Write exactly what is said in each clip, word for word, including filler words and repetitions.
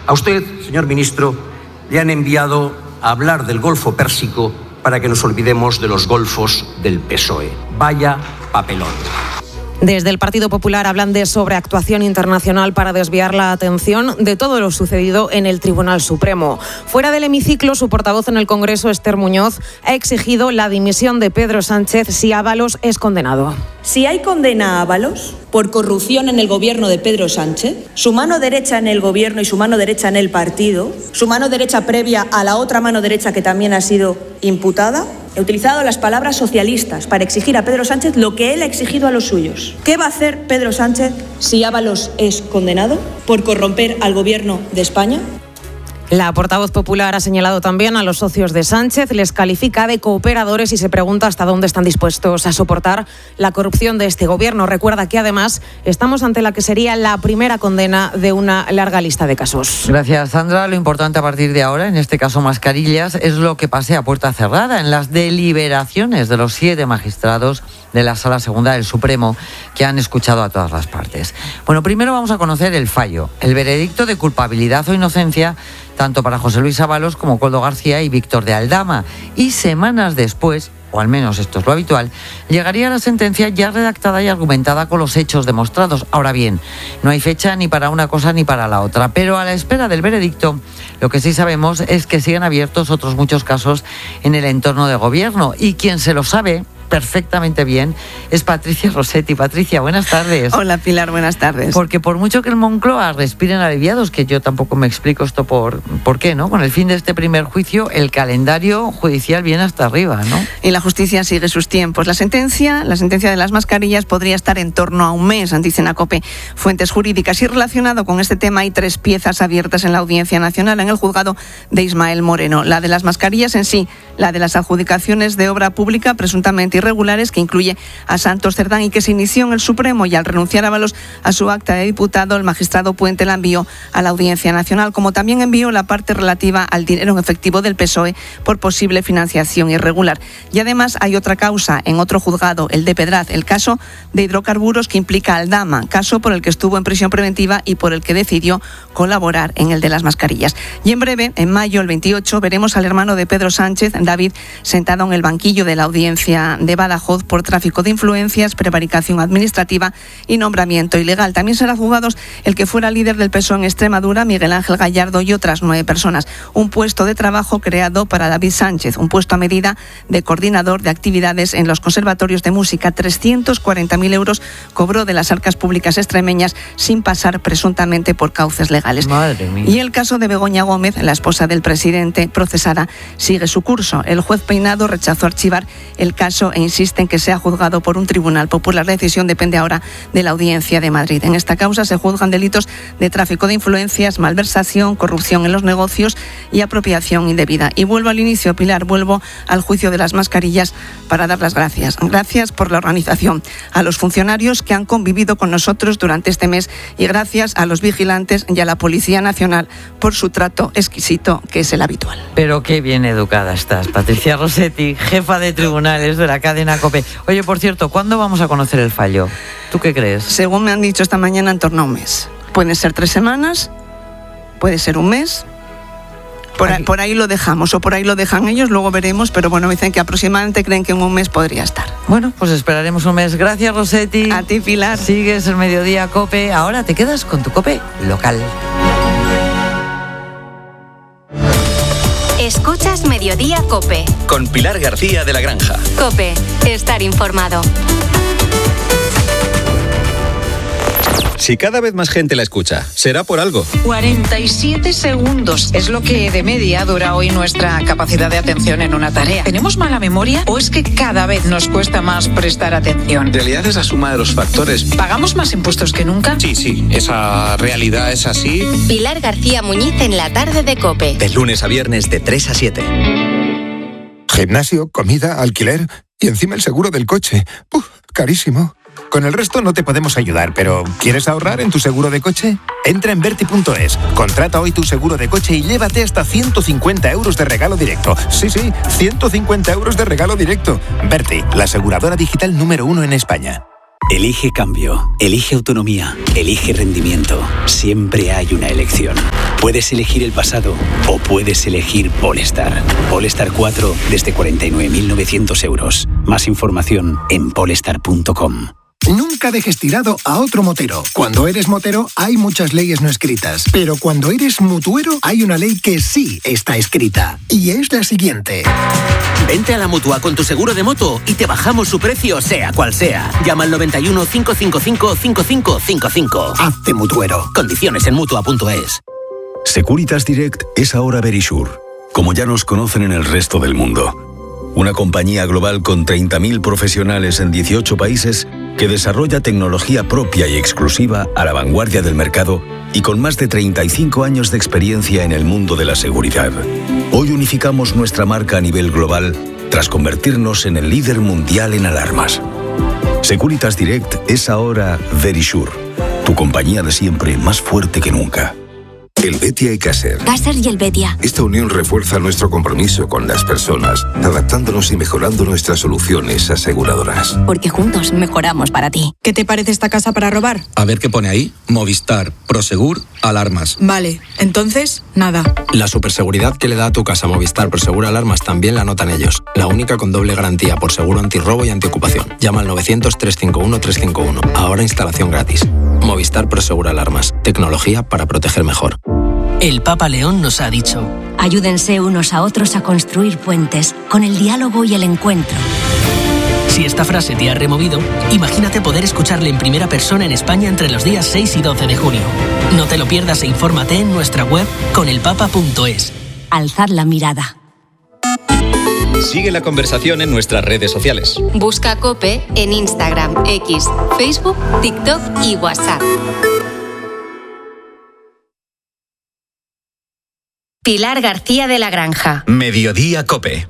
A usted, señor ministro, le han enviado a hablar del Golfo Pérsico para que nos olvidemos de los golfos del P S O E. Vaya papelón. Desde el Partido Popular hablan de sobreactuación internacional para desviar la atención de todo lo sucedido en el Tribunal Supremo. Fuera del hemiciclo, su portavoz en el Congreso, Esther Muñoz, ha exigido la dimisión de Pedro Sánchez si Ábalos es condenado. Si hay condena a Ábalos por corrupción en el gobierno de Pedro Sánchez, su mano derecha en el gobierno y su mano derecha en el partido, su mano derecha previa a la otra mano derecha que también ha sido imputada, he utilizado las palabras socialistas para exigir a Pedro Sánchez lo que él ha exigido a los suyos. ¿Qué va a hacer Pedro Sánchez si Ábalos es condenado por corromper al gobierno de España? La portavoz popular ha señalado también a los socios de Sánchez, les califica de cooperadores y se pregunta hasta dónde están dispuestos a soportar la corrupción de este gobierno. Recuerda que además estamos ante la que sería la primera condena de una larga lista de casos. Gracias, Sandra. Lo importante a partir de ahora, en este caso mascarillas, es lo que pase a puerta cerrada en las deliberaciones de los siete magistrados de la Sala Segunda del Supremo que han escuchado a todas las partes. Bueno, primero vamos a conocer el fallo, el veredicto de culpabilidad o inocencia tanto para José Luis Ábalos como Koldo García y Víctor de Aldama. Y semanas después, o al menos esto es lo habitual, llegaría la sentencia ya redactada y argumentada con los hechos demostrados. Ahora bien, no hay fecha ni para una cosa ni para la otra, pero a la espera del veredicto, lo que sí sabemos es que siguen abiertos otros muchos casos en el entorno de gobierno, y quien se lo sabe perfectamente bien es Patricia Rossetti. Patricia, buenas tardes. Hola, Pilar, buenas tardes. Porque por mucho que el Moncloa respiren aliviados, que yo tampoco me explico esto por, por qué, ¿no? Con el fin de este primer juicio, el calendario judicial viene hasta arriba, ¿no? Y la justicia sigue sus tiempos. La sentencia, la sentencia de las mascarillas podría estar en torno a un mes, dicen a COPE fuentes jurídicas. Y relacionado con este tema hay tres piezas abiertas en la Audiencia Nacional, en el juzgado de Ismael Moreno. La de las mascarillas en sí, la de las adjudicaciones de obra pública presuntamente irregulares, que incluye a Santos Cerdán y que se inició en el Supremo, y al renunciar Ábalos a su acta de diputado, el magistrado Puente la envió a la Audiencia Nacional, como también envió la parte relativa al dinero en efectivo del P S O E por posible financiación irregular. Y además hay otra causa en otro juzgado, el de Pedraz, el caso de hidrocarburos que implica a Aldama, caso por el que estuvo en prisión preventiva y por el que decidió colaborar en el de las mascarillas. Y en breve, en mayo, el veintiocho, veremos al hermano de Pedro Sánchez, David, sentado en el banquillo de la Audiencia de Badajoz por tráfico de influencias, prevaricación administrativa y nombramiento ilegal. También será juzgados el que fuera líder del P S O E en Extremadura, Miguel Ángel Gallardo, y otras nueve personas. Un puesto de trabajo creado para David Sánchez, un puesto a medida de coordinador de actividades en los conservatorios de música. trescientos cuarenta mil euros cobró de las arcas públicas extremeñas sin pasar presuntamente por cauces legales. Madre mía. Y el caso de Begoña Gómez, la esposa del presidente procesada, sigue su curso. El juez Peinado rechazó archivar el caso e insiste en que sea juzgado por un tribunal popular. La decisión depende ahora de la Audiencia de Madrid. En esta causa se juzgan delitos de tráfico de influencias, malversación, corrupción en los negocios y apropiación indebida. Y vuelvo al inicio, Pilar, vuelvo al juicio de las mascarillas para dar las gracias. Gracias por la organización, a los funcionarios que han convivido con nosotros durante este mes, y gracias a los vigilantes y a la Policía Nacional por su trato exquisito, que es el habitual. Pero qué bien educada estás, Patricia Rossetti, jefa de tribunales de la cadena COPE. Oye, por cierto, ¿cuándo vamos a conocer el fallo? ¿Tú qué crees? Según me han dicho esta mañana, en torno a un mes. Pueden ser tres semanas, puede ser un mes. Por ahí, por ahí lo dejamos, o por ahí lo dejan ellos, luego veremos, pero bueno, dicen que aproximadamente creen que en un mes podría estar. Bueno, pues esperaremos un mes. Gracias, Rossetti. A ti, Pilar. Sigues el Mediodía COPE. Ahora te quedas con tu COPE local. Escuchas Mediodía COPE. Con Pilar García de la Granja. COPE, estar informado. Si cada vez más gente la escucha, será por algo. cuarenta y siete segundos es lo que de media dura hoy nuestra capacidad de atención en una tarea. ¿Tenemos mala memoria o es que cada vez nos cuesta más prestar atención? En realidad es la suma de los factores. ¿Pagamos más impuestos que nunca? Sí, sí, esa realidad es así. Pilar García Muñiz en la tarde de COPE. De lunes a viernes de tres a siete. Gimnasio, comida, alquiler y encima el seguro del coche. ¡Uf! Carísimo. Con el resto no te podemos ayudar, pero ¿quieres ahorrar en tu seguro de coche? Entra en Berti punto es, contrata hoy tu seguro de coche y llévate hasta ciento cincuenta euros de regalo directo. Sí, sí, ciento cincuenta euros de regalo directo. Berti, la aseguradora digital número uno en España. Elige cambio, elige autonomía, elige rendimiento. Siempre hay una elección. Puedes elegir el pasado o puedes elegir Polestar. Polestar cuatro desde cuarenta y nueve mil novecientos euros. Más información en polestar punto com. Nunca dejes tirado a otro motero. Cuando eres motero hay muchas leyes no escritas, pero cuando eres mutuero hay una ley que sí está escrita. Y es la siguiente. Vente a la Mutua con tu seguro de moto y te bajamos su precio sea cual sea. Llama al noventa y uno, cinco cinco cinco, cinco cinco cinco cinco. Hazte mutuero. Condiciones en mutua punto es. Securitas Direct es ahora Verisure, como ya nos conocen en el resto del mundo. Una compañía global con treinta mil profesionales en dieciocho países que desarrolla tecnología propia y exclusiva a la vanguardia del mercado y con más de treinta y cinco años de experiencia en el mundo de la seguridad. Hoy unificamos nuestra marca a nivel global tras convertirnos en el líder mundial en alarmas. Securitas Direct es ahora Verisure, tu compañía de siempre más fuerte que nunca. Helvetia y Caser. Caser y Helvetia. Esta unión refuerza nuestro compromiso con las personas, adaptándonos y mejorando nuestras soluciones aseguradoras. Porque juntos mejoramos para ti. ¿Qué te parece esta casa para robar? A ver qué pone ahí. Movistar, Prosegur, Alarmas. Vale, entonces, nada. La superseguridad que le da a tu casa Movistar Prosegur Alarmas también la anotan ellos. La única con doble garantía por seguro antirrobo y antiocupación. Llama al novecientos, trescientos cincuenta y uno, trescientos cincuenta y uno. Ahora instalación gratis. Movistar Prosegur Alarmas. Tecnología para proteger mejor. El Papa León nos ha dicho: ayúdense unos a otros a construir puentes con el diálogo y el encuentro. Si esta frase te ha removido, imagínate poder escucharle en primera persona en España entre los días seis y doce de junio. No te lo pierdas e infórmate en nuestra web conelpapa punto es. Alzad la mirada. Sigue la conversación en nuestras redes sociales. Busca COPE en Instagram, X, Facebook, TikTok y WhatsApp. Pilar García de la Granja. Mediodía COPE.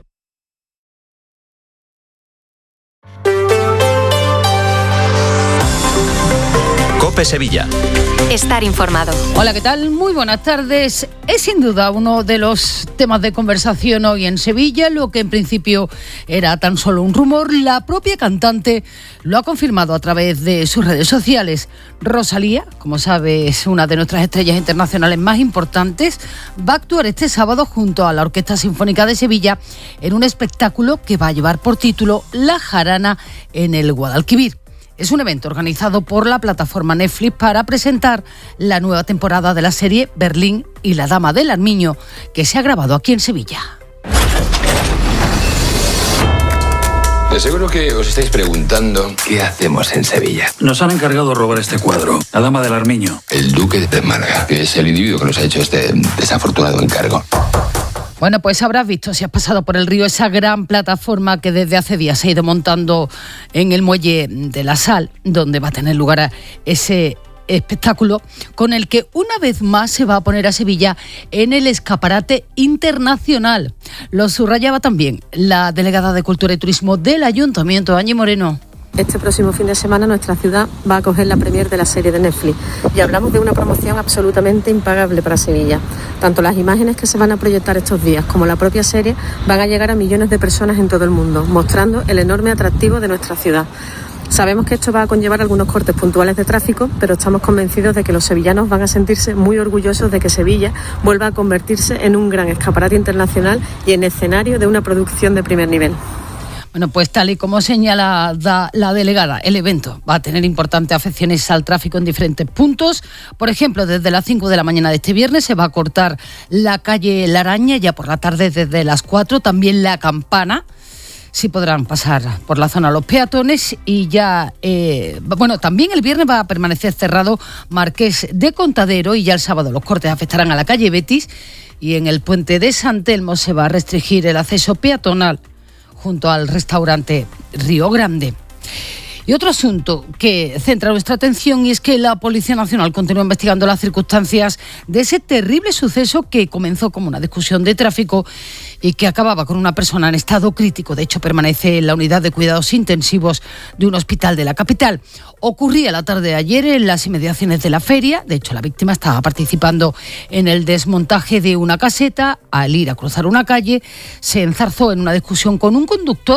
COPE Sevilla. Estar informado. Hola, ¿qué tal? Muy buenas tardes. Es sin duda uno de los temas de conversación hoy en Sevilla, lo que en principio era tan solo un rumor. La propia cantante lo ha confirmado a través de sus redes sociales. Rosalía, como sabes, es una de nuestras estrellas internacionales más importantes, va a actuar este sábado junto a la Orquesta Sinfónica de Sevilla en un espectáculo que va a llevar por título La Jarana en el Guadalquivir. Es un evento organizado por la plataforma Netflix para presentar la nueva temporada de la serie Berlín y la Dama del Armiño, que se ha grabado aquí en Sevilla. De seguro que os estáis preguntando qué hacemos en Sevilla. Nos han encargado de robar este cuadro, la Dama del Armiño. El Duque de Málaga, que es el individuo que nos ha hecho este desafortunado encargo. Bueno, pues habrás visto, si has pasado por el río, esa gran plataforma que desde hace días se ha ido montando en el muelle de la Sal, donde va a tener lugar ese espectáculo con el que una vez más se va a poner a Sevilla en el escaparate internacional. Lo subrayaba también la delegada de Cultura y Turismo del Ayuntamiento, Angie Moreno. Este próximo fin de semana nuestra ciudad va a acoger la premier de la serie de Netflix y hablamos de una promoción absolutamente impagable para Sevilla. Tanto las imágenes que se van a proyectar estos días como la propia serie van a llegar a millones de personas en todo el mundo, mostrando el enorme atractivo de nuestra ciudad. Sabemos que esto va a conllevar algunos cortes puntuales de tráfico, pero estamos convencidos de que los sevillanos van a sentirse muy orgullosos de que Sevilla vuelva a convertirse en un gran escaparate internacional y en escenario de una producción de primer nivel. Bueno, pues tal y como señala la, la delegada, el evento va a tener importantes afecciones al tráfico en diferentes puntos. Por ejemplo, desde las cinco de la mañana de este viernes se va a cortar la calle La Araña, ya por la tarde desde las cuatro, también la Campana. Sí podrán pasar por la zona los peatones y ya, eh, bueno, también el viernes va a permanecer cerrado Marqués de Contadero y ya el sábado los cortes afectarán a la calle Betis y en el puente de San Telmo se va a restringir el acceso peatonal junto al restaurante Río Grande. Y otro asunto que centra nuestra atención y es que la Policía Nacional continúa investigando las circunstancias de ese terrible suceso que comenzó como una discusión de tráfico y que acababa con una persona en estado crítico. De hecho, permanece en la unidad de cuidados intensivos de un hospital de la capital. Ocurría la tarde de ayer en las inmediaciones de la feria. De hecho, la víctima estaba participando en el desmontaje de una caseta. Al ir a cruzar una calle, se enzarzó en una discusión con un conductor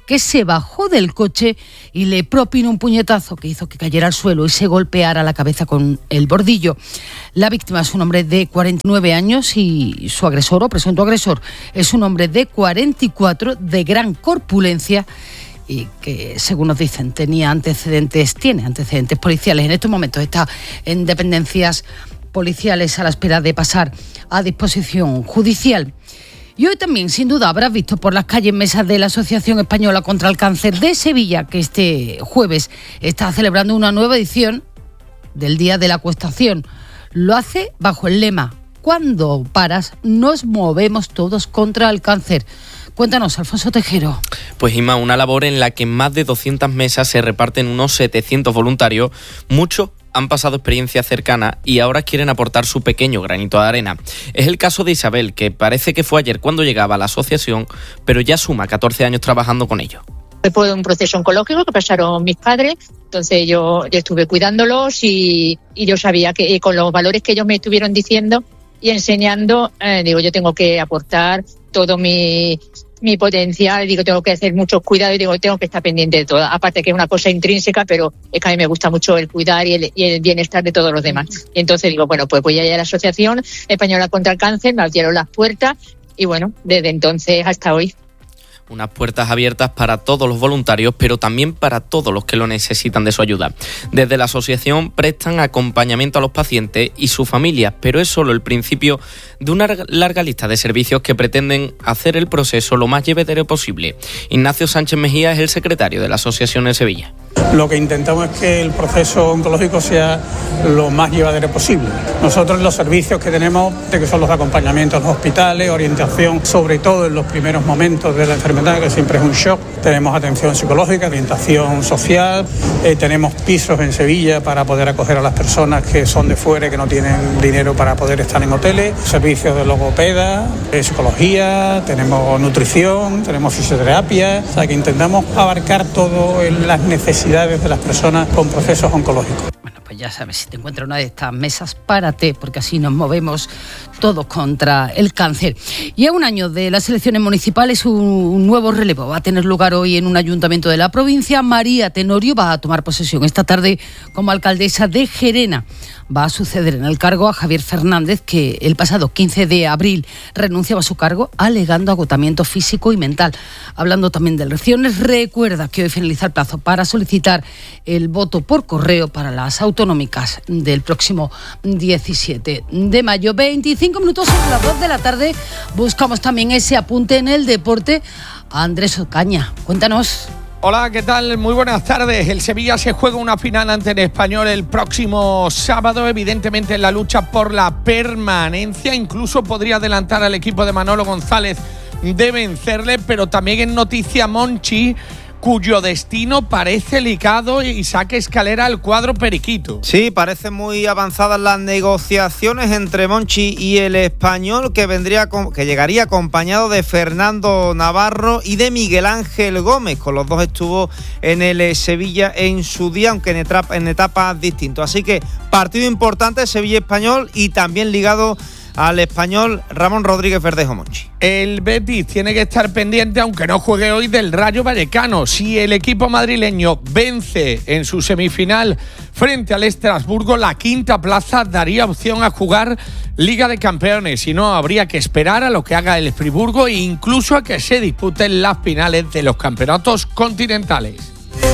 que se bajó del coche y le propinó un puñetazo que hizo que cayera al suelo y se golpeara la cabeza con el bordillo. La víctima es un hombre de cuarenta y nueve años y su agresor o presunto agresor es un hombre de cuarenta y cuatro de gran corpulencia y que, según nos dicen, tenía antecedentes, tiene antecedentes policiales. En estos momentos está en dependencias policiales a la espera de pasar a disposición judicial. Y hoy también, sin duda, habrás visto por las calles mesas de la Asociación Española contra el Cáncer de Sevilla, que este jueves está celebrando una nueva edición del Día de la Acuestación. Lo hace bajo el lema: cuando paras, nos movemos todos contra el cáncer. Cuéntanos, Alfonso Tejero. Pues Inma, una labor en la que en más de doscientas mesas se reparten unos setecientos voluntarios. Muchos han pasado experiencias cercanas y ahora quieren aportar su pequeño granito de arena. Es el caso de Isabel, que parece que fue ayer cuando llegaba a la asociación, pero ya suma catorce años trabajando con ellos. Fue de un proceso oncológico que pasaron mis padres, entonces yo, yo estuve cuidándolos y, y yo sabía que con los valores que ellos me estuvieron diciendo y enseñando, eh, digo, yo tengo que aportar todo mi... mi potencial, digo, tengo que hacer muchos cuidados y digo, tengo que estar pendiente de todo. Aparte que es una cosa intrínseca, pero es que a mí me gusta mucho el cuidar y el, y el bienestar de todos los demás. Y entonces digo, bueno, pues voy a ir a la Asociación Española contra el Cáncer, me abrieron las puertas y bueno, desde entonces hasta hoy. Unas puertas abiertas para todos los voluntarios, pero también para todos los que lo necesitan de su ayuda. Desde la asociación prestan acompañamiento a los pacientes y sus familias, pero es solo el principio de una larga lista de servicios que pretenden hacer el proceso lo más llevadero posible. Ignacio Sánchez Mejía es el secretario de la asociación en Sevilla. Lo que intentamos es que el proceso oncológico sea lo más llevadero posible. Nosotros los servicios que tenemos, que son los acompañamientos en los hospitales, orientación sobre todo en los primeros momentos de la enfermedad, que siempre es un shock. Tenemos atención psicológica, orientación social, eh, tenemos pisos en Sevilla para poder acoger a las personas que son de fuera y que no tienen dinero para poder estar en hoteles, servicios de logopeda, de psicología, tenemos nutrición, tenemos fisioterapia, o sea que intentamos abarcar todo en las necesidades de las personas con procesos oncológicos. Bueno, pues ya sabes, si te encuentras una de estas mesas, párate, porque así nos movemos todos contra el cáncer. Y a un año de las elecciones municipales, un nuevo relevo va a tener lugar hoy en un ayuntamiento de la provincia. María Tenorio va a tomar posesión esta tarde como alcaldesa de Gerena. Va a suceder en el cargo a Javier Fernández, que el pasado quince de abril renunciaba a su cargo alegando agotamiento físico y mental. Hablando también de elecciones, recuerda que hoy finaliza el plazo para solicitar el voto por correo para las autonómicas del próximo diecisiete de mayo. veinticinco minutos sobre las dos de la tarde. Buscamos también ese apunte en el deporte. Andrés Ocaña, cuéntanos. Hola, ¿qué tal? Muy buenas tardes. El Sevilla se juega una final ante el Español el próximo sábado, evidentemente en la lucha por la permanencia. Incluso podría adelantar al equipo de Manolo González de vencerle, pero también en noticia Monchi, cuyo destino parece ligado y saque escalera al cuadro periquito. Sí, parece muy avanzadas las negociaciones entre Monchi y el Español, que vendría con, que llegaría acompañado de Fernando Navarro y de Miguel Ángel Gómez. Con los dos estuvo en el Sevilla en su día, aunque en, etapa, en etapas distintas. Así que partido importante, Sevilla-Español, y también ligado al Español Ramón Rodríguez Verdejo Monchi. El Betis tiene que estar pendiente, aunque no juegue hoy, del Rayo Vallecano. Si el equipo madrileño vence en su semifinal frente al Estrasburgo, la quinta plaza daría opción a jugar Liga de Campeones. Si no, habría que esperar a lo que haga el Friburgo e incluso a que se disputen las finales de los campeonatos continentales.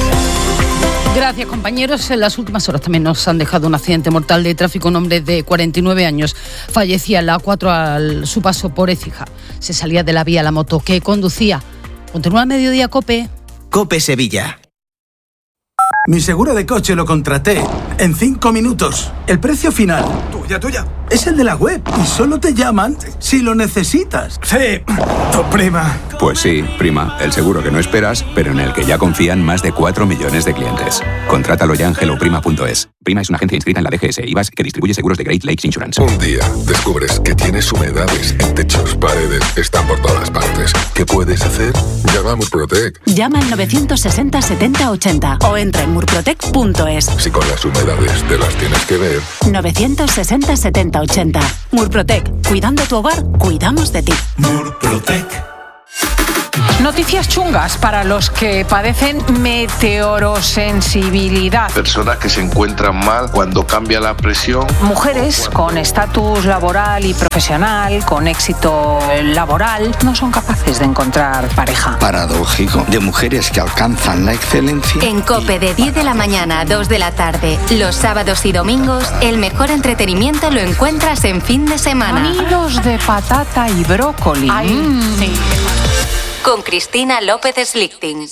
Gracias, compañeros. En las últimas horas también nos han dejado un accidente mortal de tráfico. Un hombre de cuarenta y nueve años fallecía en la A cuatro al su paso por Écija. Se salía de la vía la moto que conducía. Continúa al mediodía, COPE. COPE Sevilla. Mi seguro de coche lo contraté en cinco minutos. El precio final, Tuya, tuya. es el de la web y solo te llaman si lo necesitas. Sí, tu prima. Pues sí, prima, el seguro que no esperas, pero en el que ya confían más de cuatro millones de clientes. Contrátalo ya en hello prima punto es. Prima es una agencia inscrita en la D G S I V A S que distribuye seguros de Great Lakes Insurance. Un día descubres que tienes humedades en techos, paredes, están por todas partes. ¿Qué puedes hacer? Llama a Murprotec. Llama al novecientos sesenta setenta ochenta o entra en murprotec punto es. Si con las humedades te las tienes que ver. novecientos sesenta setenta ochenta. Murprotec. Cuidando tu hogar, cuidamos de ti. Murprotec. Noticias chungas para los que padecen meteorosensibilidad. Personas que se encuentran mal cuando cambia la presión. Mujeres con estatus laboral y profesional, con éxito laboral, no son capaces de encontrar pareja. Paradójico, de mujeres que alcanzan la excelencia. En COPE de diez de la mañana a dos de la tarde, los sábados y domingos, el mejor entretenimiento lo encuentras en fin de semana. Nidos de patata y brócoli. Ay, mm. sí. Con Cristina López Slichting.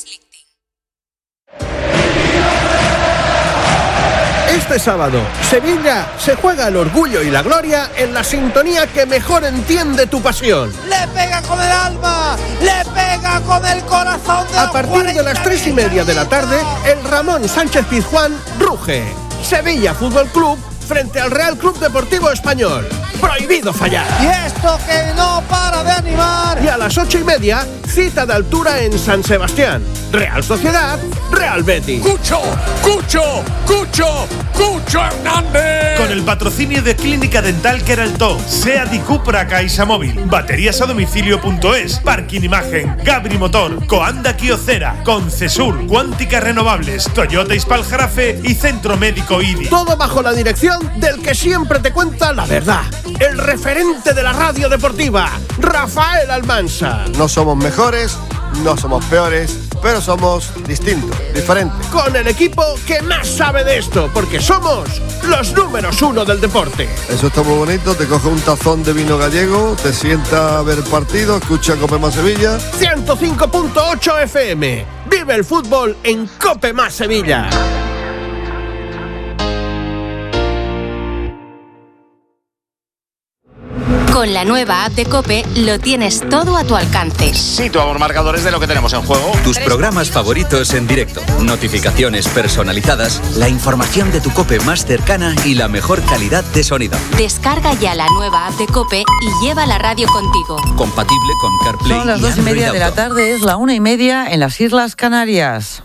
Este sábado, Sevilla se juega el orgullo y la gloria en la sintonía que mejor entiende tu pasión. ¡Le pega con el alma! ¡Le pega con el corazón! De A partir de las tres y media de la tarde, el Ramón Sánchez Pizjuán ruge. Sevilla Fútbol Club frente al Real Club Deportivo Español. Prohibido fallar. Y esto que no para de animar. Y a las ocho y media, cita de altura en San Sebastián. Real Sociedad, Real Betis. ¡Cucho! ¡Cucho! ¡Cucho! ¡Cucho Hernández! Con el patrocinio de Clínica Dental Queraltó, SEAT y Cupra CaixaMóvil, Baterías a Domicilio punto es, Parking Imagen, Gabri Motor, Coanda Kiocera, Concesur, Cuántica Renovables, Toyota Ispal Jarafe y Centro Médico I D I. Todo bajo la dirección del que siempre te cuenta la verdad. El referente de la radio deportiva, Rafael Almansa. No somos mejores, no somos peores, pero somos distintos, diferentes. Con el equipo que más sabe de esto, porque somos los números uno del deporte. Eso está muy bonito, te coge un tazón de vino gallego, te sienta a ver partido, escucha Cope Más Sevilla. ciento cinco punto ocho F M. Vive el fútbol en Cope Más Sevilla. Con la nueva app de COPE lo tienes todo a tu alcance. Situamos marcadores de lo que tenemos en juego. Tus programas favoritos en directo, notificaciones personalizadas, la información de tu COPE más cercana y la mejor calidad de sonido. Descarga ya la nueva app de COPE y lleva la radio contigo. Compatible con CarPlay. Son las dos y media de la tarde, es la una y media en las Islas Canarias.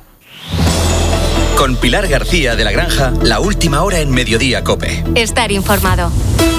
Con Pilar García de la Granja, la última hora en Mediodía COPE. Estar informado.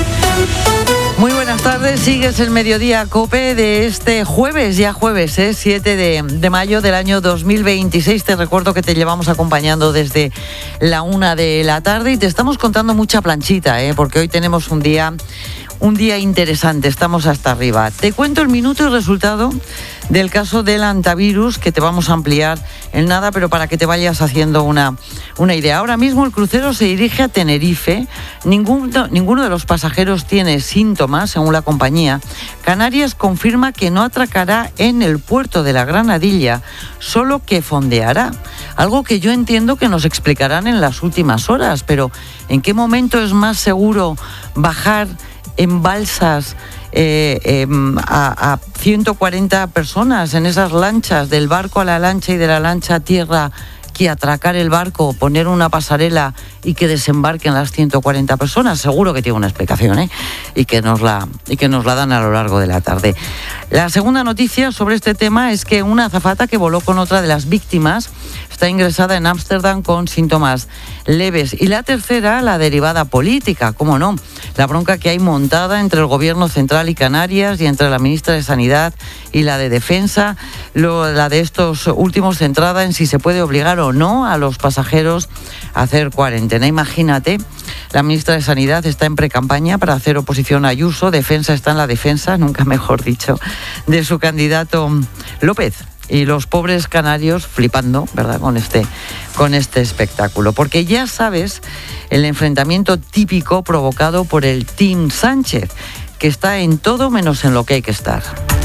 Muy buenas tardes, sigues el Mediodía COPE de este jueves, ya jueves, ¿eh? siete de mayo del año dos mil veintiséis. Te recuerdo que te llevamos acompañando desde la una de la tarde y te estamos contando mucha planchita, ¿eh? Porque hoy tenemos un día, un día interesante, estamos hasta arriba. Te cuento el minuto y resultado del caso del antivirus, que te vamos a ampliar en nada, pero para que te vayas haciendo una, una idea. Ahora mismo el crucero se dirige a Tenerife. Ninguno, ninguno de los pasajeros tiene síntomas, según la compañía. Canarias confirma que no atracará en el puerto de la Granadilla, solo que fondeará. Algo que yo entiendo que nos explicarán en las últimas horas, pero ¿en qué momento es más seguro bajar en balsas Eh, eh, a, a ciento cuarenta personas en esas lanchas, del barco a la lancha y de la lancha a tierra, que atracar el barco, poner una pasarela y que desembarquen las ciento cuarenta personas? Seguro que tiene una explicación, ¿eh? y que nos la y que nos la dan a lo largo de la tarde. La segunda noticia sobre este tema es que una azafata que voló con otra de las víctimas está ingresada en Ámsterdam con síntomas leves. Y la tercera, la derivada política, cómo no, la bronca que hay montada entre el gobierno central y Canarias y entre la ministra de Sanidad y la de Defensa, lo, la de estos últimos centrada en si se puede obligar o no a los pasajeros a hacer cuarentena. Imagínate, la ministra de Sanidad está en precampaña para hacer oposición a Ayuso, Defensa está en la defensa, nunca mejor dicho, de su candidato López. Y los pobres canarios flipando, ¿verdad?, con este, con este espectáculo. Porque ya sabes, el enfrentamiento típico provocado por el Team Sánchez, que está en todo menos en lo que hay que estar.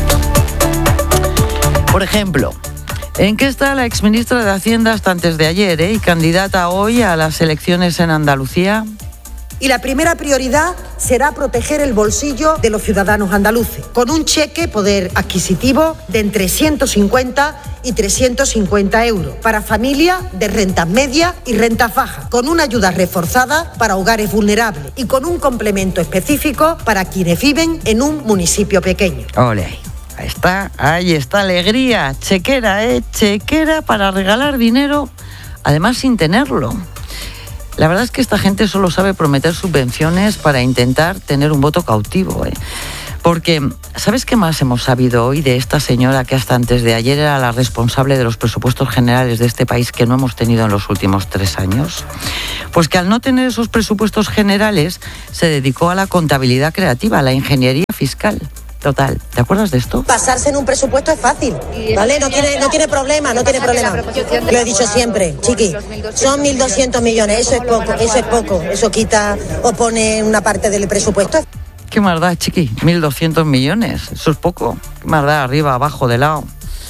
Por ejemplo, ¿en qué está la exministra de Hacienda hasta antes de ayer, eh, y candidata hoy a las elecciones en Andalucía? Y la primera prioridad será proteger el bolsillo de los ciudadanos andaluces, con un cheque poder adquisitivo de entre ciento cincuenta y trescientos cincuenta euros para familias de rentas medias y rentas bajas, con una ayuda reforzada para hogares vulnerables y con un complemento específico para quienes viven en un municipio pequeño. Ole. Ahí está, ahí está, alegría, chequera, ¿eh? Chequera para regalar dinero, además sin tenerlo. La verdad es que esta gente solo sabe prometer subvenciones para intentar tener un voto cautivo, ¿eh? Porque, ¿sabes qué más hemos sabido hoy de esta señora que hasta antes de ayer era la responsable de los presupuestos generales de este país que no hemos tenido en los últimos tres años? Pues que al no tener esos presupuestos generales se dedicó a la contabilidad creativa, a la ingeniería fiscal. Total, ¿te acuerdas de esto? Pasarse en un presupuesto es fácil, ¿vale? No tiene, no tiene problema, no tiene problema. Lo he dicho siempre, chiqui, son mil doscientos millones, eso es poco, eso es poco, eso quita o pone una parte del presupuesto. ¿Qué más da, chiqui? mil doscientos millones, eso es poco. ¿Qué más da? Arriba, abajo, de lado.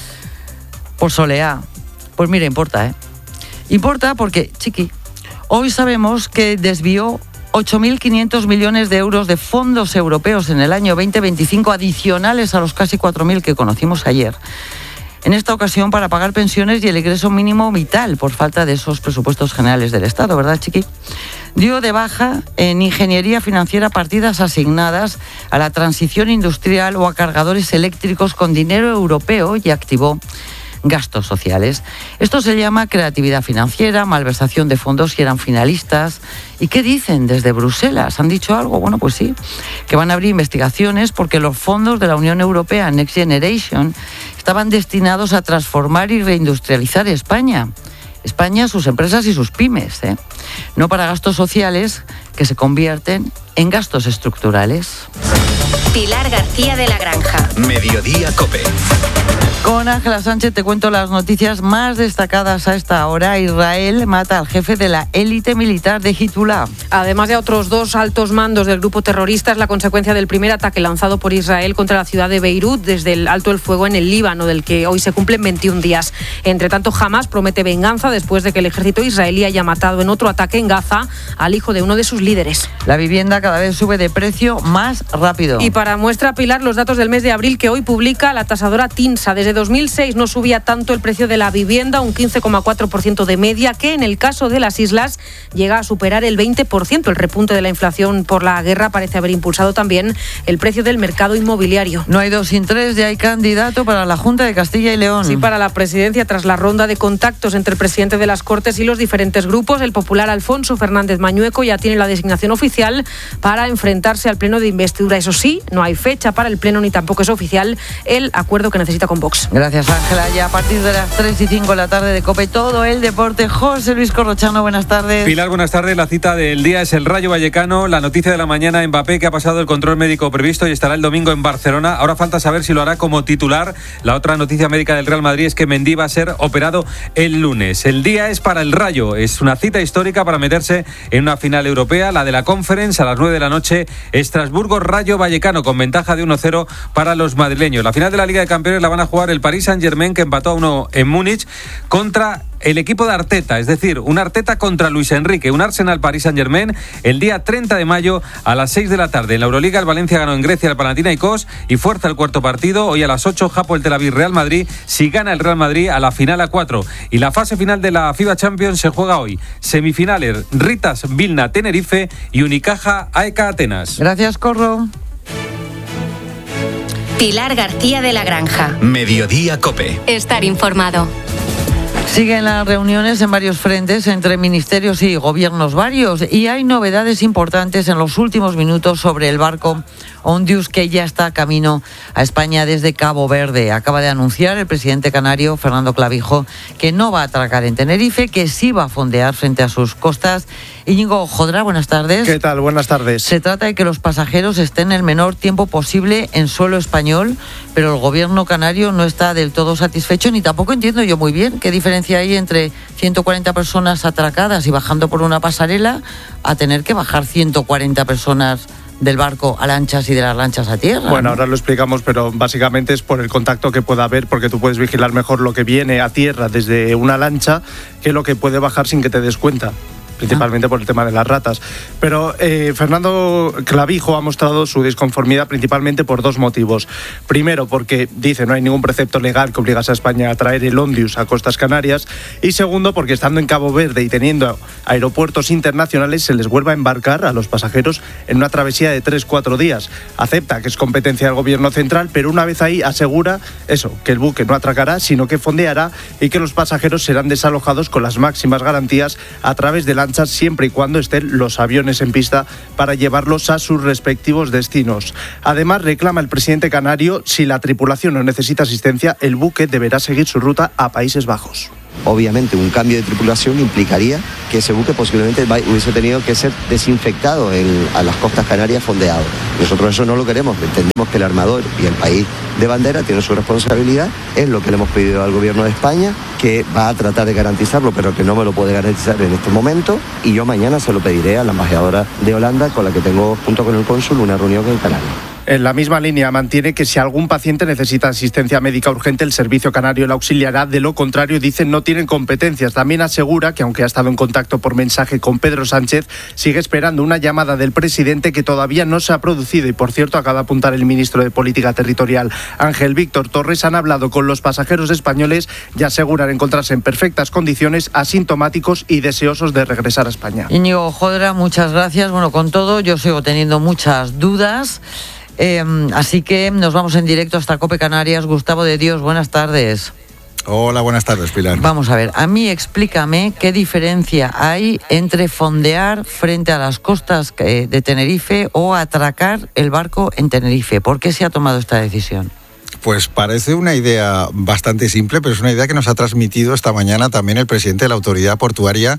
Por soleá. Pues mira, importa, ¿eh? Importa porque, chiqui, hoy sabemos que desvió ocho mil quinientos millones de euros de fondos europeos en el año veinte veinticinco, adicionales a los casi cuatro mil que conocimos ayer. En esta ocasión para pagar pensiones y el ingreso mínimo vital por falta de esos presupuestos generales del Estado, ¿verdad, chiqui? Dio de baja en ingeniería financiera partidas asignadas a la transición industrial o a cargadores eléctricos con dinero europeo y activó gastos sociales. Esto se llama creatividad financiera, malversación de fondos si eran finalistas. ¿Y qué dicen desde Bruselas? ¿Han dicho algo? Bueno, pues sí, que van a abrir investigaciones porque los fondos de la Unión Europea Next Generation estaban destinados a transformar y reindustrializar España. España, sus empresas y sus pymes, ¿eh? No para gastos sociales que se convierten en gastos estructurales. Pilar García de la Granja. Mediodía COPE. Con Ángela Sánchez te cuento las noticias más destacadas a esta hora. Israel mata al jefe de la élite militar de Hezbollah. Además de otros dos altos mandos del grupo terrorista, es la consecuencia del primer ataque lanzado por Israel contra la ciudad de Beirut desde el alto el fuego en el Líbano, del que hoy se cumplen veintiún días. Entre tanto, Hamas promete venganza después de que el ejército israelí haya matado en otro ataque en Gaza al hijo de uno de sus líderes. La vivienda cada vez sube de precio más rápido. Y para muestra, Pilar, los datos del mes de abril que hoy publica la tasadora TINSA. Desde dos mil seis no subía tanto el precio de la vivienda, un quince coma cuatro por ciento de media, que en el caso de las islas llega a superar el veinte por ciento. El repunte de la inflación por la guerra parece haber impulsado también el precio del mercado inmobiliario. No hay dos sin tres, ya hay candidato para la Junta de Castilla y León. Sí, para la presidencia, tras la ronda de contactos entre el presidente de las Cortes y los diferentes grupos, el popular Alfonso Fernández Mañueco ya tiene la designación oficial para enfrentarse al pleno de investidura. Eso sí, no hay fecha para el pleno ni tampoco es oficial el acuerdo que necesita con Vox. Gracias, Ángela. Ya a partir de las tres y cinco de la tarde de COPE, todo el deporte. José Luis Corrochano, buenas tardes. Pilar, buenas tardes. La cita del día es el Rayo Vallecano. La noticia de la mañana, Mbappé, que ha pasado el control médico previsto y estará el domingo en Barcelona. Ahora falta saber si lo hará como titular. La otra noticia médica del Real Madrid es que Mendy va a ser operado el lunes. El día es para el Rayo. Es una cita histórica para meterse en una final europea, la de la Conference, a las nueve de la noche. Estrasburgo, Rayo Vallecano, con ventaja de uno cero para los madrileños. La final de la Liga de Campeones la van a jugar el Paris Saint-Germain, que empató a uno en Múnich, contra el equipo de Arteta, es decir, un Arteta contra Luis Enrique, un Arsenal-Paris Saint-Germain el día treinta de mayo a las seis de la tarde. En la Euroliga, el Valencia ganó en Grecia al Panathinaikos y fuerza el cuarto partido. Hoy a las ocho, Japo el Tel Aviv Real Madrid. Si gana el Real Madrid, a la final a cuatro. Y la fase final de la FIBA Champions se juega hoy. Semifinales, Ritas Vilna Tenerife y Unicaja A E K Atenas. Gracias, Corro. Pilar García de la Granja. Mediodía COPE. Estar informado. Siguen las reuniones en varios frentes entre ministerios y gobiernos varios y hay novedades importantes en los últimos minutos sobre el barco Ondius, que ya está camino a España desde Cabo Verde. Acaba de anunciar el presidente canario, Fernando Clavijo, que no va a atracar en Tenerife, que sí va a fondear frente a sus costas. Íñigo Jodra, buenas tardes. ¿Qué tal? Buenas tardes. Se trata de que los pasajeros estén el menor tiempo posible en suelo español, pero el gobierno canario no está del todo satisfecho, ni tampoco entiendo yo muy bien qué diferencia hay entre ciento cuarenta personas atracadas y bajando por una pasarela a tener que bajar ciento cuarenta personas del barco a lanchas y de las lanchas a tierra. Bueno, ¿no? Ahora lo explicamos, pero básicamente es por el contacto que pueda haber, porque tú puedes vigilar mejor lo que viene a tierra desde una lancha que lo que puede bajar sin que te des cuenta. Principalmente ah. por el tema de las ratas. Pero eh, Fernando Clavijo ha mostrado su disconformidad principalmente por dos motivos. Primero, porque dice no hay ningún precepto legal que obligase a España a traer el Ondius a costas canarias. Y segundo, porque estando en Cabo Verde y teniendo aeropuertos internacionales, se les vuelva a embarcar a los pasajeros en una travesía de tres cuatro días. Acepta que es competencia del gobierno central, pero una vez ahí asegura eso, que el buque no atracará, sino que fondeará y que los pasajeros serán desalojados con las máximas garantías a través de lanchas lanchas siempre y cuando estén los aviones en pista para llevarlos a sus respectivos destinos. Además, reclama el presidente canario, si la tripulación no necesita asistencia, el buque deberá seguir su ruta a Países Bajos. Obviamente, un cambio de tripulación implicaría que ese buque posiblemente hubiese tenido que ser desinfectado en, a las costas canarias, fondeado. Nosotros eso no lo queremos, entendemos que el armador y el país de bandera tienen su responsabilidad, es lo que le hemos pedido al gobierno de España, que va a tratar de garantizarlo, pero que no me lo puede garantizar en este momento, y yo mañana se lo pediré a la embajadora de Holanda, con la que tengo, junto con el cónsul, una reunión en Canarias. En la misma línea mantiene que si algún paciente necesita asistencia médica urgente, el Servicio Canario la auxiliará. De lo contrario, dicen, no tienen competencias. También asegura que, aunque ha estado en contacto por mensaje con Pedro Sánchez, sigue esperando una llamada del presidente que todavía no se ha producido. Y, por cierto, acaba de apuntar el ministro de Política Territorial, Ángel Víctor Torres. Han hablado con los pasajeros españoles y aseguran encontrarse en perfectas condiciones, asintomáticos y deseosos de regresar a España. Íñigo Jodra, muchas gracias. Bueno, con todo, yo sigo teniendo muchas dudas. Eh, así que nos vamos en directo hasta COPE Canarias. Gustavo de Dios, buenas tardes. Hola, buenas tardes, Pilar. Vamos a ver, a mí explícame qué diferencia hay entre fondear frente a las costas de Tenerife o atracar el barco en Tenerife. ¿Por qué se ha tomado esta decisión? Pues parece una idea bastante simple, pero es una idea que nos ha transmitido esta mañana también el presidente de la Autoridad Portuaria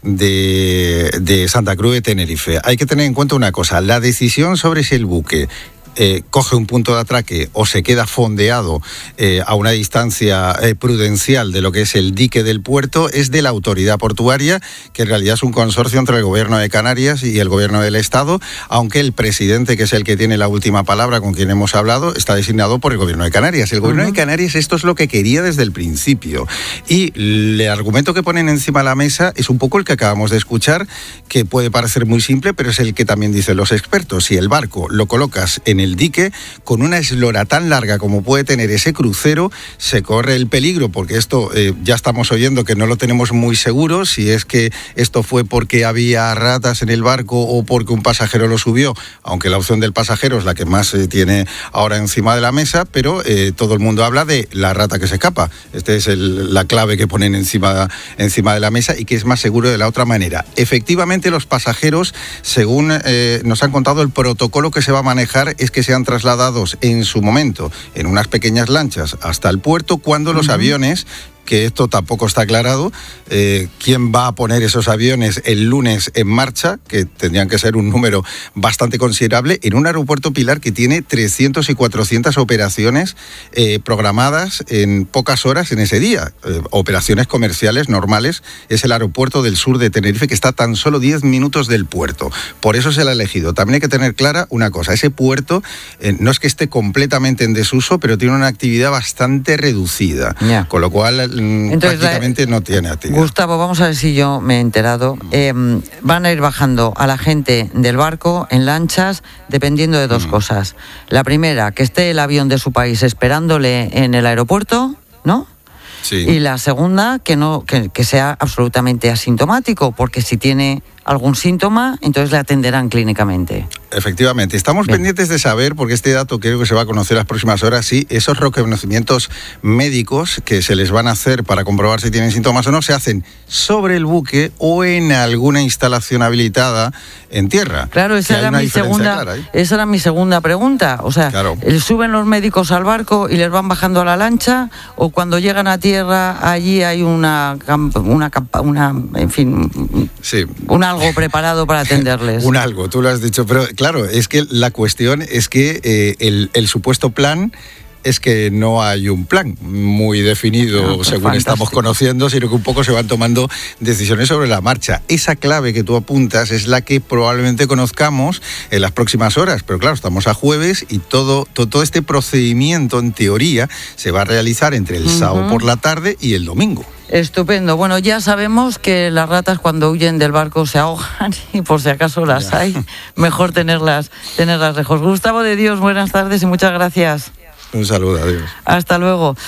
de, de Santa Cruz de Tenerife. Hay que tener en cuenta una cosa, la decisión sobre si el buque Eh, coge un punto de atraque o se queda fondeado eh, a una distancia eh, prudencial de lo que es el dique del puerto es de la autoridad portuaria, que en realidad es un consorcio entre el gobierno de Canarias y el gobierno del Estado, aunque el presidente, que es el que tiene la última palabra, con quien hemos hablado, está designado por el gobierno de Canarias. El gobierno uh-huh. de Canarias esto es lo que quería desde el principio, y el argumento que ponen encima de la mesa es un poco el que acabamos de escuchar, que puede parecer muy simple, pero es el que también dicen los expertos. Si el barco lo colocas en el el dique, con una eslora tan larga como puede tener ese crucero, se corre el peligro, porque esto eh, ya estamos oyendo que no lo tenemos muy seguro, si es que esto fue porque había ratas en el barco o porque un pasajero lo subió, aunque la opción del pasajero es la que más se eh, tiene ahora encima de la mesa, pero eh, todo el mundo habla de la rata que se escapa. Esta es el, la clave que ponen encima, encima de la mesa, y que es más seguro de la otra manera. Efectivamente, los pasajeros, según eh, nos han contado, el protocolo que se va a manejar es que sean trasladados en su momento en unas pequeñas lanchas hasta el puerto, cuando los uh-huh. aviones, que esto tampoco está aclarado, eh, quién va a poner esos aviones el lunes en marcha, que tendrían que ser un número bastante considerable, en un aeropuerto, Pilar, que tiene trescientas y cuatrocientas operaciones eh, programadas en pocas horas en ese día. Eh, operaciones comerciales normales. Es el aeropuerto del sur de Tenerife, que está a tan solo diez minutos del puerto. Por eso se lo ha elegido. También hay que tener clara una cosa, ese puerto eh, no es que esté completamente en desuso, pero tiene una actividad bastante reducida. Yeah. Con lo cual Entonces, prácticamente la, no tiene actividad. Gustavo, vamos a ver si yo me he enterado. Eh, van a ir bajando a la gente del barco en lanchas dependiendo de dos mm. cosas. La primera, que esté el avión de su país esperándole en el aeropuerto, ¿no? Sí. Y la segunda, que no que, que sea absolutamente asintomático, porque si tiene algún síntoma, entonces le atenderán clínicamente. Efectivamente, estamos Bien. pendientes de saber, porque este dato creo que se va a conocer las próximas horas, si esos reconocimientos médicos que se les van a hacer para comprobar si tienen síntomas o no, se hacen sobre el buque o en alguna instalación habilitada en tierra. Claro, esa era mi segunda, clara, ¿eh? esa era mi segunda pregunta. O sea, claro. ¿suben los médicos al barco y les van bajando a la lancha? ¿O cuando llegan a tierra allí hay una, una, una en fin, sí. una algo preparado para atenderles? Un algo, tú lo has dicho, pero claro, es que la cuestión es que eh, el, el supuesto plan es que no hay un plan muy definido, no, pues según fantástico. Estamos conociendo, sino que un poco se van tomando decisiones sobre la marcha. Esa clave que tú apuntas es la que probablemente conozcamos en las próximas horas, pero claro, estamos a jueves y todo, todo, todo este procedimiento, en teoría, se va a realizar entre el uh-huh. sábado por la tarde y el domingo. Estupendo. Bueno, ya sabemos que las ratas cuando huyen del barco se ahogan y por si acaso las ya. hay, mejor tenerlas, tenerlas lejos. Gustavo de Dios, buenas tardes y muchas gracias. Un saludo, adiós. Hasta luego.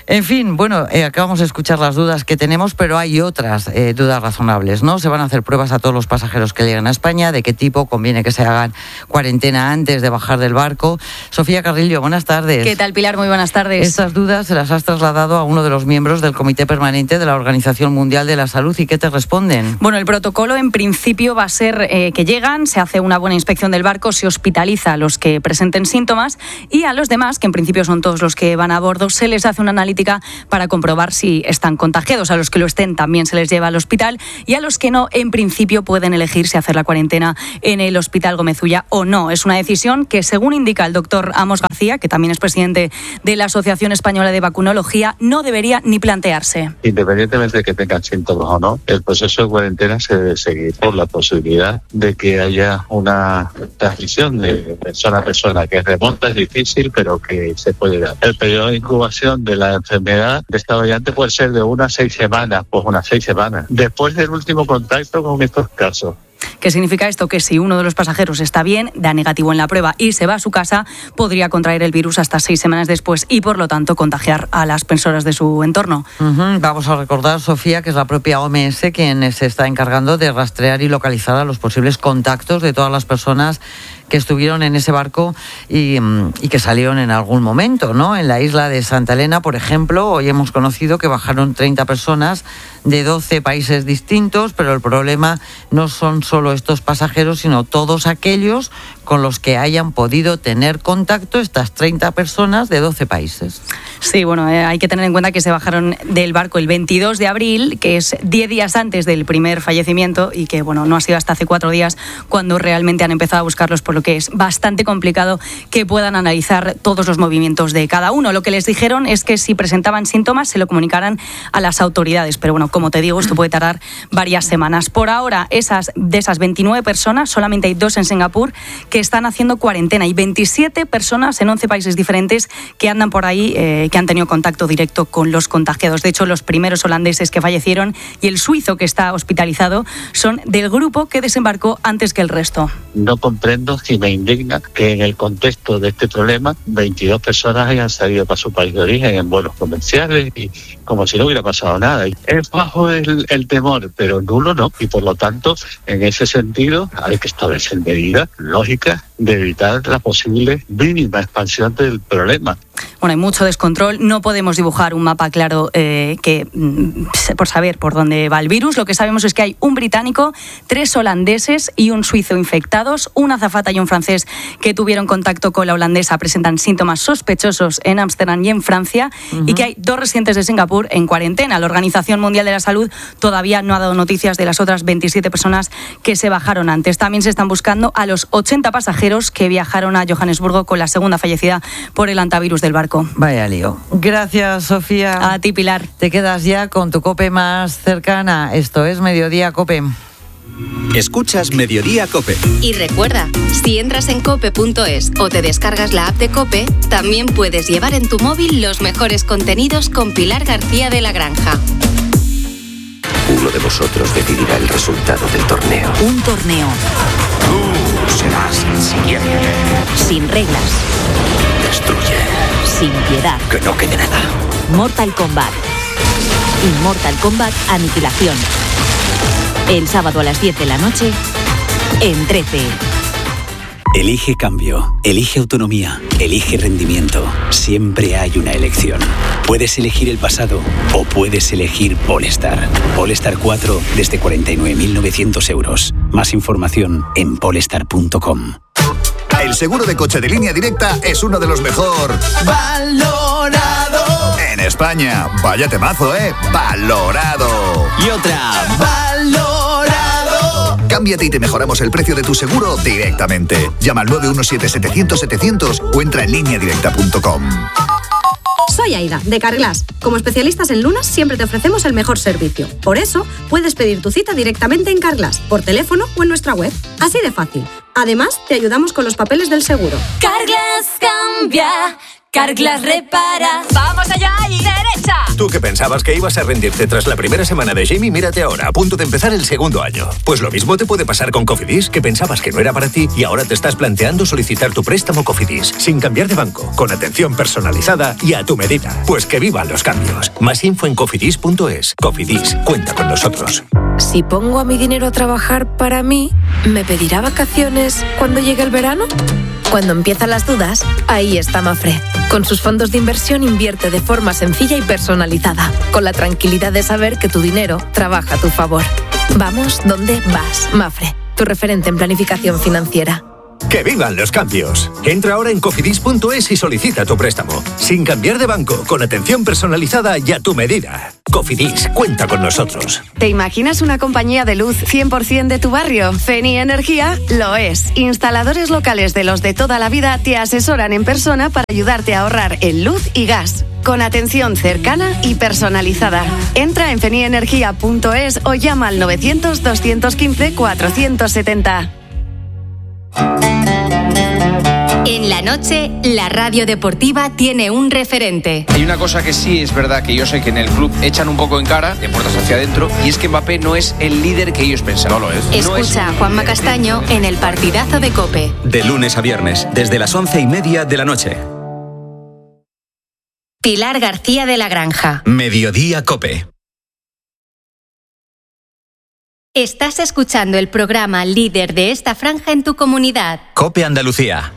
En fin, bueno, eh, acabamos de escuchar las dudas que tenemos, pero hay otras eh, dudas razonables, ¿no? Se van a hacer pruebas a todos los pasajeros que lleguen a España, de qué tipo conviene que se hagan cuarentena antes de bajar del barco. Sofía Carrillo, buenas tardes. ¿Qué tal, Pilar? Muy buenas tardes. Estas dudas se las has trasladado a uno de los miembros del Comité Permanente de la Organización Mundial de la Salud. ¿Y qué te responden? Bueno, el protocolo en principio va a ser eh, que llegan, se hace una buena inspección del barco, se hospitaliza a los que presenten síntomas y a los demás, que en principio son todos los que van a bordo, se les hace una analítica para comprobar si están contagiados. A los que lo estén también se les lleva al hospital y a los que no, en principio pueden elegir si hacer la cuarentena en el Hospital Gómez Ulla o no. Es una decisión que, según indica el doctor Amos García, que también es presidente de la Asociación Española de Vacunología, no debería ni plantearse. Independientemente de que tengan síntomas o no, el proceso de cuarentena se debe seguir por la posibilidad de que haya una transmisión de persona a persona, que es remota, es difícil, pero que se puede dar. El periodo de incubación de la enfermedad de esta variante puede ser de unas seis semanas, pues unas seis semanas, después del último contacto con estos casos. ¿Qué significa esto? Que si uno de los pasajeros está bien, da negativo en la prueba y se va a su casa, podría contraer el virus hasta seis semanas después y, por lo tanto, contagiar a las personas de su entorno. Uh-huh. Vamos a recordar, Sofía, que es la propia O M S quien se está encargando de rastrear y localizar a los posibles contactos de todas las personas que estuvieron en ese barco y, y que salieron en algún momento, ¿no? En la isla de Santa Elena, por ejemplo, hoy hemos conocido que bajaron treinta personas de doce países distintos, pero el problema no son solo estos pasajeros, sino todos aquellos con los que hayan podido tener contacto estas treinta personas de doce países. Sí, bueno, eh, hay que tener en cuenta que se bajaron del barco el veintidós de abril, que es diez días antes del primer fallecimiento y que, bueno, no ha sido hasta hace cuatro días cuando realmente han empezado a buscarlos, por lo que es bastante complicado que puedan analizar todos los movimientos de cada uno. Lo que les dijeron es que si presentaban síntomas se lo comunicaran a las autoridades, pero bueno, como te digo, esto puede tardar varias semanas. Por ahora, esas, de esas veintinueve personas, solamente hay dos en Singapur que están haciendo cuarentena y veintisiete personas en once países diferentes que andan por ahí, eh, que han tenido contacto directo con los contagiados. De hecho, los primeros holandeses que fallecieron y el suizo que está hospitalizado son del grupo que desembarcó antes que el resto. No comprendo y me indigna que en el contexto de este problema veintidós personas hayan salido para su país de origen en vuelos comerciales y como si no hubiera pasado nada. Es bajo el, el temor, pero nulo no. Y por lo tanto, en ese sentido, hay que establecer medidas lógicas de evitar la posible mínima expansión del problema. Bueno, hay mucho descontrol, no podemos dibujar un mapa claro eh, que mm, por saber por dónde va el virus. Lo que sabemos es que hay un británico, tres holandeses y un suizo infectados, una azafata y un francés que tuvieron contacto con la holandesa presentan síntomas sospechosos en Ámsterdam y en Francia, uh-huh. y que hay dos residentes de Singapur en cuarentena. La Organización Mundial de la Salud todavía no ha dado noticias de las otras veintisiete personas que se bajaron antes. También se están buscando a los ochenta pasajeros que viajaron a Johannesburgo con la segunda fallecida por el hantavirus del barco. Vaya lío. Gracias, Sofía. A ti, Pilar. Te quedas ya con tu COPE más cercana. Esto es Mediodía COPE. Escuchas Mediodía COPE. Y recuerda, si entras en cope punto es o te descargas la app de COPE, también puedes llevar en tu móvil los mejores contenidos con Pilar García de la Granja. Uno de vosotros decidirá el resultado del torneo. Un torneo. Tú serás el siguiente. Sin reglas. Destruye. Sin piedad. Que no quede nada. Mortal Kombat. Immortal Kombat Aniquilación. El sábado a las diez de la noche en trece. Elige cambio, elige autonomía, elige rendimiento. Siempre hay una elección. Puedes elegir el pasado o puedes elegir Polestar. Polestar cuatro desde cuarenta y nueve mil novecientos euros. Más información en polestar punto com. El seguro de coche de Línea Directa es uno de los mejor valorado en España. Vaya temazo, ¿eh? Valorado. Y otra, valorado. Cámbiate y te mejoramos el precio de tu seguro directamente. Llama al nueve uno siete setecientos setecientos o entra en línea directa punto com. Soy Aida, de Carglass. Como especialistas en lunas, siempre te ofrecemos el mejor servicio. Por eso, puedes pedir tu cita directamente en Carglass, por teléfono o en nuestra web. Así de fácil. Además, te ayudamos con los papeles del seguro. Carglass cambia, Carglass repara. ¡Vamos allá y derecha! Tú que pensabas que ibas a rendirte tras la primera semana de Jamie, mírate ahora, a punto de empezar el segundo año. Pues lo mismo te puede pasar con Cofidis, que pensabas que no era para ti y ahora te estás planteando solicitar tu préstamo Cofidis, sin cambiar de banco, con atención personalizada y a tu medida. Pues que vivan los cambios. Más info en cofidis punto es. Cofidis, cuenta con nosotros. Si pongo a mi dinero a trabajar para mí, ¿me pedirá vacaciones cuando llegue el verano? Cuando empiezan las dudas, ahí está Mafre. Con sus fondos de inversión invierte de forma sencilla y personalizada, con la tranquilidad de saber que tu dinero trabaja a tu favor. Vamos donde vas, Mafre, tu referente en planificación financiera. ¡Que vivan los cambios! Entra ahora en cofidis punto es y solicita tu préstamo. Sin cambiar de banco, con atención personalizada y a tu medida. Cofidis, cuenta con nosotros. ¿Te imaginas una compañía de luz cien por ciento de tu barrio? Feni Energía lo es. Instaladores locales de los de toda la vida te asesoran en persona para ayudarte a ahorrar en luz y gas. Con atención cercana y personalizada. Entra en feni energía punto es o llama al novecientos, doscientos quince, cuatrocientos setenta. En la noche, la radio deportiva tiene un referente. Hay una cosa que sí es verdad, que yo sé que en el club echan un poco en cara, de puertas hacia adentro, y es que Mbappé no es el líder que ellos pensaban. No lo es. Escucha no a Juanma Castaño en el partidazo de COPE. De lunes a viernes, desde las once y media de la noche. Pilar García de la Granja. Mediodía COPE. Estás escuchando el programa líder de esta franja en tu comunidad. COPE Andalucía.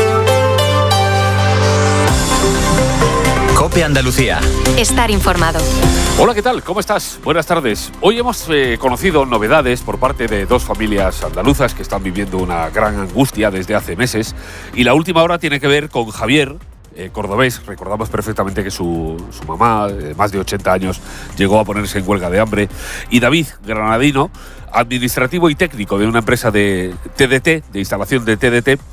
COPE Andalucía. Estar informado. Hola, ¿qué tal? ¿Cómo estás? Buenas tardes. Hoy hemos eh, conocido novedades por parte de dos familias andaluzas que están viviendo una gran angustia desde hace meses. Y la última hora tiene que ver con Javier, Eh, cordobés. Recordamos perfectamente que su, su mamá, de más de ochenta años, llegó a ponerse en huelga de hambre. Y David, granadino, administrativo y técnico de una empresa de T D T, de instalación de T D T,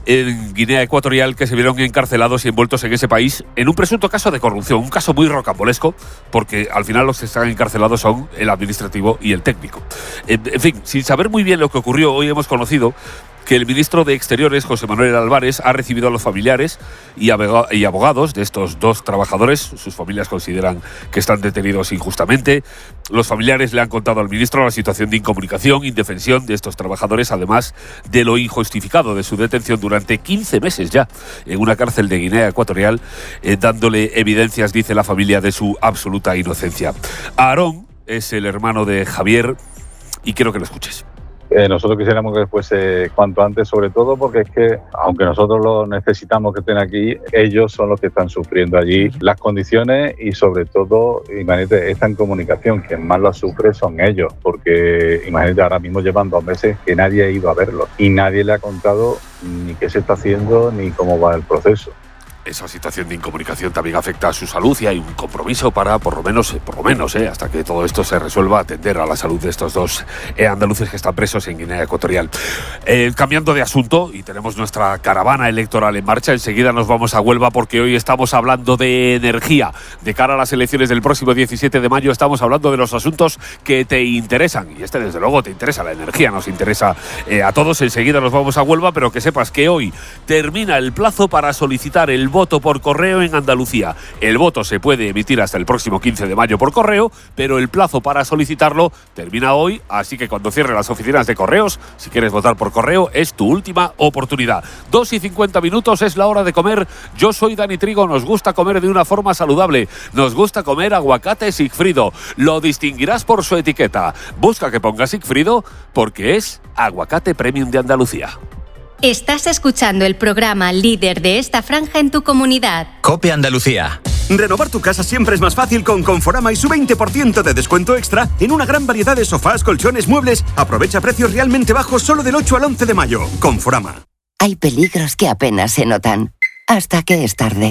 en Guinea Ecuatorial, que se vieron encarcelados y envueltos en ese país en un presunto caso de corrupción. Un caso muy rocambolesco, porque al final los que están encarcelados son el administrativo y el técnico. En, en fin, sin saber muy bien lo que ocurrió, hoy hemos conocido que el ministro de Exteriores, José Manuel Álvarez, ha recibido a los familiares y abogados de estos dos trabajadores. Sus familias consideran que están detenidos injustamente. Los familiares le han contado al ministro la situación de incomunicación, indefensión de estos trabajadores, además de lo injustificado de su detención durante quince meses ya en una cárcel de Guinea Ecuatorial, eh, dándole evidencias, dice la familia, de su absoluta inocencia. Aarón es el hermano de Javier y quiero que lo escuches. Eh, nosotros quisiéramos que fuese cuanto antes, sobre todo porque es que, aunque nosotros lo necesitamos que estén aquí, ellos son los que están sufriendo allí las condiciones y sobre todo, imagínate, esta incomunicación, quien más la sufre son ellos, porque imagínate, ahora mismo llevan dos meses que nadie ha ido a verlos y nadie le ha contado ni qué se está haciendo ni cómo va el proceso. Esa situación de incomunicación también afecta a su salud y hay un compromiso para, por lo menos, por lo menos, eh, hasta que todo esto se resuelva, atender a la salud de estos dos eh, andaluces que están presos en Guinea Ecuatorial. Eh, cambiando de asunto, y tenemos nuestra caravana electoral en marcha, enseguida nos vamos a Huelva porque hoy estamos hablando de energía. De cara a las elecciones del próximo diecisiete de mayo estamos hablando de los asuntos que te interesan, y este desde luego te interesa, la energía nos interesa eh, a todos. Enseguida nos vamos a Huelva, pero que sepas que hoy termina el plazo para solicitar el voto por correo en Andalucía. El voto se puede emitir hasta el próximo quince de mayo por correo, pero el plazo para solicitarlo termina hoy, así que cuando cierren las oficinas de correos, si quieres votar por correo, es tu última oportunidad. Dos y cincuenta minutos es la hora de comer. Yo soy Dani Trigo, nos gusta comer de una forma saludable, nos gusta comer aguacate Sigfrido, lo distinguirás por su etiqueta. Busca que ponga Sigfrido porque es aguacate premium de Andalucía. Estás escuchando el programa líder de esta franja en tu comunidad. COPE Andalucía. Renovar tu casa siempre es más fácil con Conforama y su veinte por ciento de descuento extra en una gran variedad de sofás, colchones, muebles. Aprovecha precios realmente bajos solo del ocho al once de mayo. Conforama. Hay peligros que apenas se notan, hasta que es tarde.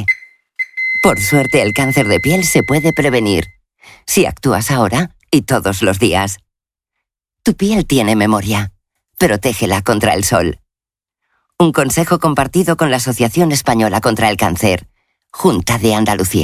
Por suerte, el cáncer de piel se puede prevenir, si actúas ahora y todos los días. Tu piel tiene memoria. Protégela contra el sol. Un consejo compartido con la Asociación Española contra el Cáncer, Junta de Andalucía.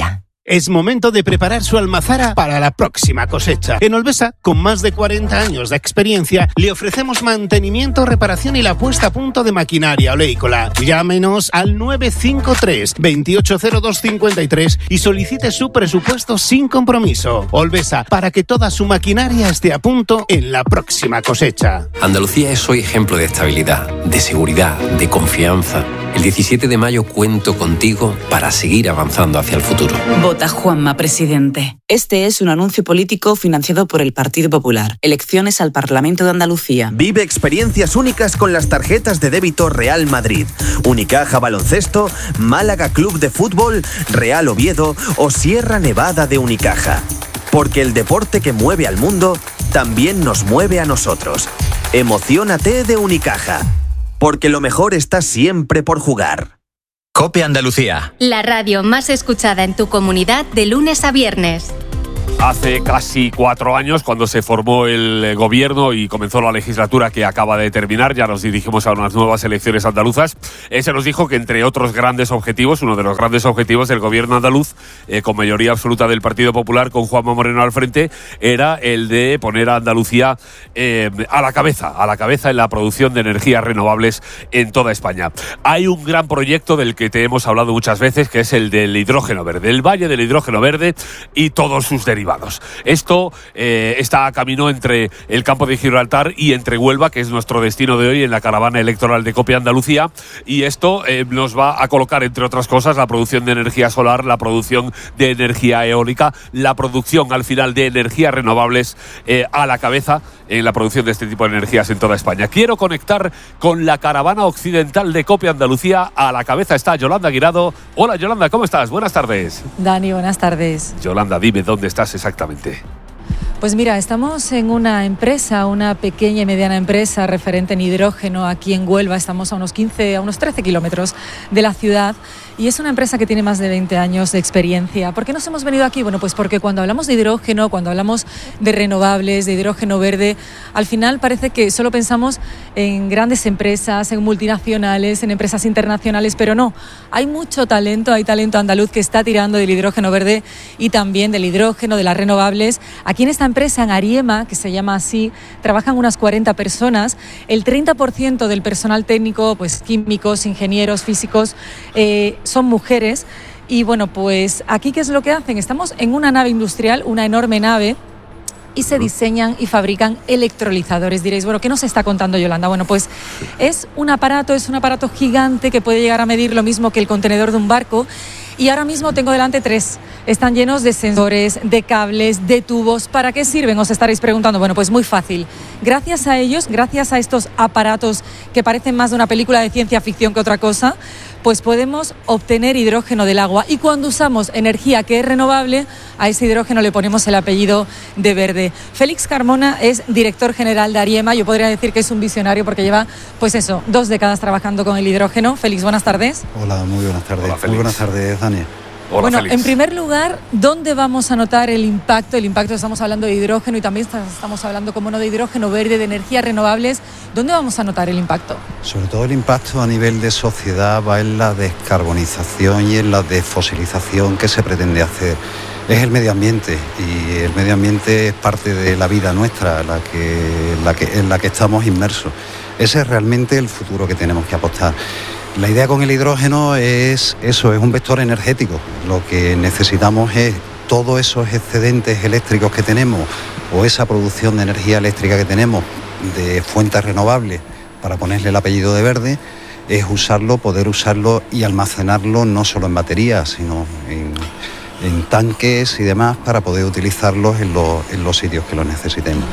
Es momento de preparar su almazara para la próxima cosecha. En Olvesa, con más de cuarenta años de experiencia, le ofrecemos mantenimiento, reparación y la puesta a punto de maquinaria oleícola. Llámenos al nueve cinco tres, veintiocho cero dos cincuenta y tres y solicite su presupuesto sin compromiso. Olvesa, para que toda su maquinaria esté a punto en la próxima cosecha. Andalucía es hoy ejemplo de estabilidad, de seguridad, de confianza. El diecisiete de mayo cuento contigo para seguir avanzando hacia el futuro. Vota Juanma, presidente. Este es un anuncio político financiado por el Partido Popular. Elecciones al Parlamento de Andalucía. Vive experiencias únicas con las tarjetas de débito Real Madrid, Unicaja Baloncesto, Málaga Club de Fútbol, Real Oviedo o Sierra Nevada de Unicaja. Porque el deporte que mueve al mundo también nos mueve a nosotros. Emociónate de Unicaja. Porque lo mejor está siempre por jugar. COPE Andalucía. La radio más escuchada en tu comunidad de lunes a viernes. Hace casi cuatro años, cuando se formó el gobierno y comenzó la legislatura que acaba de terminar, ya nos dirigimos a unas nuevas elecciones andaluzas, eh, se nos dijo que entre otros grandes objetivos, uno de los grandes objetivos del gobierno andaluz, eh, con mayoría absoluta del Partido Popular, con Juanma Moreno al frente, era el de poner a Andalucía eh, a la cabeza, a la cabeza en la producción de energías renovables en toda España. Hay un gran proyecto del que te hemos hablado muchas veces, que es el del hidrógeno verde, el Valle del Hidrógeno Verde y todos sus derivados. Esto eh, está a camino entre el campo de Gibraltar y entre Huelva, que es nuestro destino de hoy en la caravana electoral de COPE Andalucía, y esto eh, nos va a colocar, entre otras cosas, la producción de energía solar, la producción de energía eólica, la producción al final de energías renovables eh, a la cabeza en la producción de este tipo de energías en toda España. Quiero conectar con la caravana occidental de COPE Andalucía. A la cabeza está Yolanda Guirado. Hola Yolanda, ¿cómo estás? Buenas tardes. Dani, buenas tardes. Yolanda, dime dónde estás exactamente. Pues mira, estamos en una empresa, una pequeña y mediana empresa referente en hidrógeno aquí en Huelva. Estamos a unos quince, a unos trece kilómetros de la ciudad y es una empresa que tiene más de veinte años de experiencia. ¿Por qué nos hemos venido aquí? Bueno, pues porque cuando hablamos de hidrógeno, cuando hablamos de renovables, de hidrógeno verde, al final parece que solo pensamos en grandes empresas, en multinacionales, en empresas internacionales, pero no. Hay mucho talento, hay talento andaluz que está tirando del hidrógeno verde y también del hidrógeno, de las renovables. Aquí en esta empresa, en Ariema, que se llama así, trabajan unas cuarenta personas. El treinta por ciento del personal técnico, pues químicos, ingenieros, físicos, eh, son mujeres. Y bueno, pues aquí, ¿qué es lo que hacen? Estamos en una nave industrial, una enorme nave, y se diseñan y fabrican electrolizadores. Diréis, bueno, ¿qué nos está contando Yolanda? Bueno, pues es un aparato, es un aparato gigante que puede llegar a medir lo mismo que el contenedor de un barco. Y ahora mismo tengo delante tres. Están llenos de sensores, de cables, de tubos. ¿Para qué sirven? Os estaréis preguntando. Bueno, pues muy fácil. Gracias a ellos, gracias a estos aparatos que parecen más de una película de ciencia ficción que otra cosa, pues podemos obtener hidrógeno del agua. Y cuando usamos energía que es renovable, a ese hidrógeno le ponemos el apellido de verde. Félix Carmona es director general de Ariema. Yo podría decir que es un visionario porque lleva, pues eso, dos décadas trabajando con el hidrógeno. Félix, buenas tardes. Hola, muy buenas tardes. Hola, muy buenas tardes, Dani. Hola, bueno, Félix. En primer lugar, ¿dónde vamos a notar el impacto? El impacto, estamos hablando de hidrógeno y también estamos hablando, como no, de hidrógeno verde, de energías renovables. ¿Dónde vamos a notar el impacto? Sobre todo el impacto a nivel de sociedad va en la descarbonización y en la desfosilización que se pretende hacer. Es el medio ambiente y el medio ambiente es parte de la vida nuestra, la que, la que, en la que estamos inmersos. Ese es realmente el futuro que tenemos que apostar. La idea con el hidrógeno es eso, es un vector energético. Lo que necesitamos es todos esos excedentes eléctricos que tenemos o esa producción de energía eléctrica que tenemos de fuentes renovables, para ponerle el apellido de verde, es usarlo, poder usarlo y almacenarlo no solo en baterías, sino en, en tanques y demás, para poder utilizarlos en los, en los sitios que los necesitemos.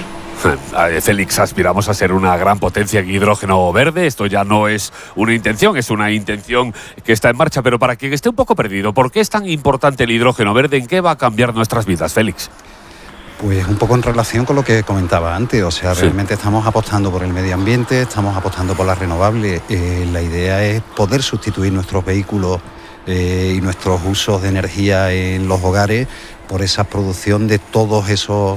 Félix, aspiramos a ser una gran potencia en hidrógeno verde. Esto ya no es una intención, es una intención que está en marcha. Pero para quien esté un poco perdido, ¿por qué es tan importante el hidrógeno verde? ¿En qué va a cambiar nuestras vidas, Félix? Pues un poco en relación con lo que comentaba antes. O sea, Sí. realmente estamos apostando por el medio ambiente, estamos apostando por las renovables. Eh, la idea es poder sustituir nuestros vehículos eh, y nuestros usos de energía en los hogares por esa producción de todos esos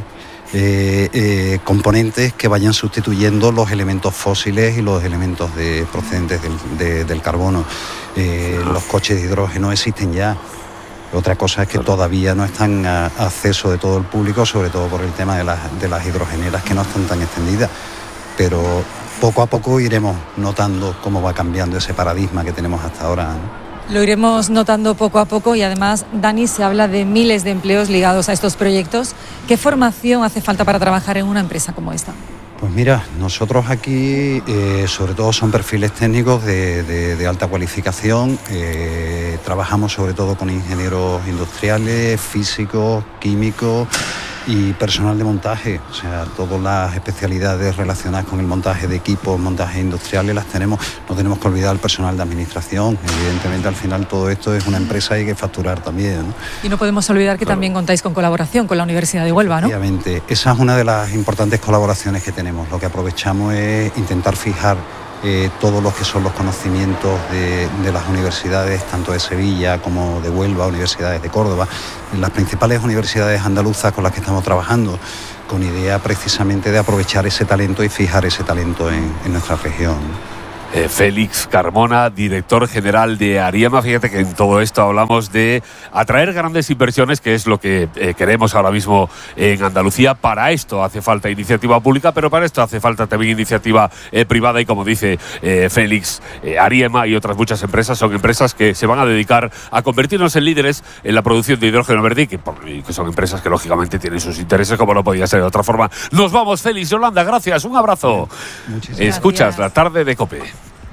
Eh, eh, componentes que vayan sustituyendo los elementos fósiles y los elementos de, procedentes del, de, del carbono. Eh, los coches de hidrógeno existen ya. Otra cosa es que todavía no están a acceso de todo el público, sobre todo por el tema de las, de las hidrogeneras que no están tan extendidas. Pero poco a poco iremos notando cómo va cambiando ese paradigma que tenemos hasta ahora, ¿no? Lo iremos notando poco a poco y además, Dani, se habla de miles de empleos ligados a estos proyectos. ¿Qué formación hace falta para trabajar en una empresa como esta? Pues mira, nosotros aquí eh, sobre todo son perfiles técnicos de, de, de alta cualificación. Eh, trabajamos sobre todo con ingenieros industriales, físicos, químicos y personal de montaje. O sea, todas las especialidades relacionadas con el montaje de equipos, montajes industriales las tenemos. No tenemos que olvidar el personal de administración. Evidentemente, al final todo esto es una empresa y hay que facturar también, ¿no? Y no podemos olvidar que claro, también contáis con colaboración con la Universidad de Huelva, ¿no? Obviamente, esa es una de las importantes colaboraciones que tenemos. Lo que aprovechamos es intentar fijar Eh, todos los que son los conocimientos de, de las universidades, tanto de Sevilla como de Huelva, universidades de Córdoba, las principales universidades andaluzas con las que estamos trabajando, con idea precisamente de aprovechar ese talento y fijar ese talento en, en nuestra región. Eh, Félix Carmona, director general de Ariema. Fíjate que en todo esto hablamos de atraer grandes inversiones, que es lo que eh, queremos ahora mismo en Andalucía. Para esto hace falta iniciativa pública, pero para esto hace falta también iniciativa eh, privada. Y como dice eh, Félix, eh, Ariema y otras muchas empresas son empresas que se van a dedicar a convertirnos en líderes en la producción de hidrógeno verde y que, y que son empresas que lógicamente tienen sus intereses, como no podía ser de otra forma. Nos vamos, Félix, Yolanda, gracias, un abrazo. Muchas Escuchas gracias. La Tarde de COPE.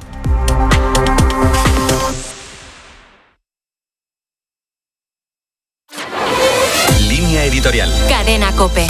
Línea editorial. Cadena COPE.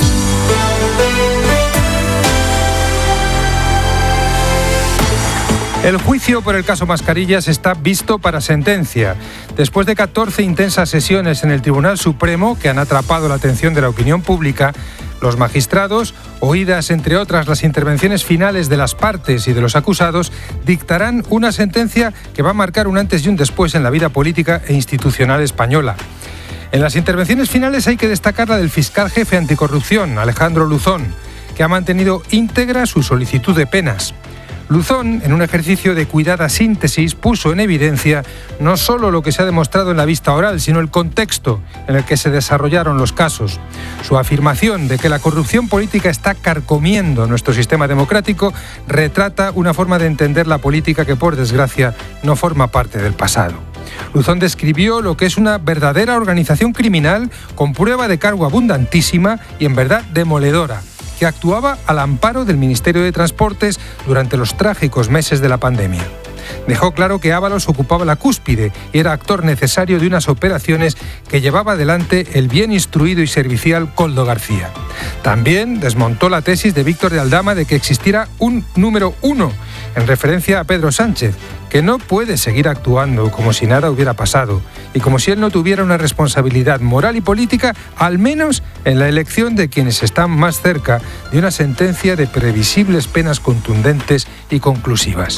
El juicio por el caso Mascarillas está visto para sentencia. Después de catorce intensas sesiones en el Tribunal Supremo que han atrapado la atención de la opinión pública, los magistrados, oídas entre otras las intervenciones finales de las partes y de los acusados, dictarán una sentencia que va a marcar un antes y un después en la vida política e institucional española. En las intervenciones finales hay que destacar la del fiscal jefe anticorrupción, Alejandro Luzón, que ha mantenido íntegra su solicitud de penas. Luzón, en un ejercicio de cuidada síntesis, puso en evidencia no solo lo que se ha demostrado en la vista oral, sino el contexto en el que se desarrollaron los casos. Su afirmación de que la corrupción política está carcomiendo nuestro sistema democrático retrata una forma de entender la política que, por desgracia, no forma parte del pasado. Luzón describió lo que es una verdadera organización criminal con prueba de cargo abundantísima y en verdad demoledora, que actuaba al amparo del Ministerio de Transportes durante los trágicos meses de la pandemia. Dejó claro que Ábalos ocupaba la cúspide y era actor necesario de unas operaciones que llevaba adelante el bien instruido y servicial Koldo García. También desmontó la tesis de Víctor de Aldama de que existiera un número uno, en referencia a Pedro Sánchez, que no puede seguir actuando como si nada hubiera pasado y como si él no tuviera una responsabilidad moral y política, al menos en la elección de quienes están más cerca de una sentencia de previsibles penas contundentes y conclusivas.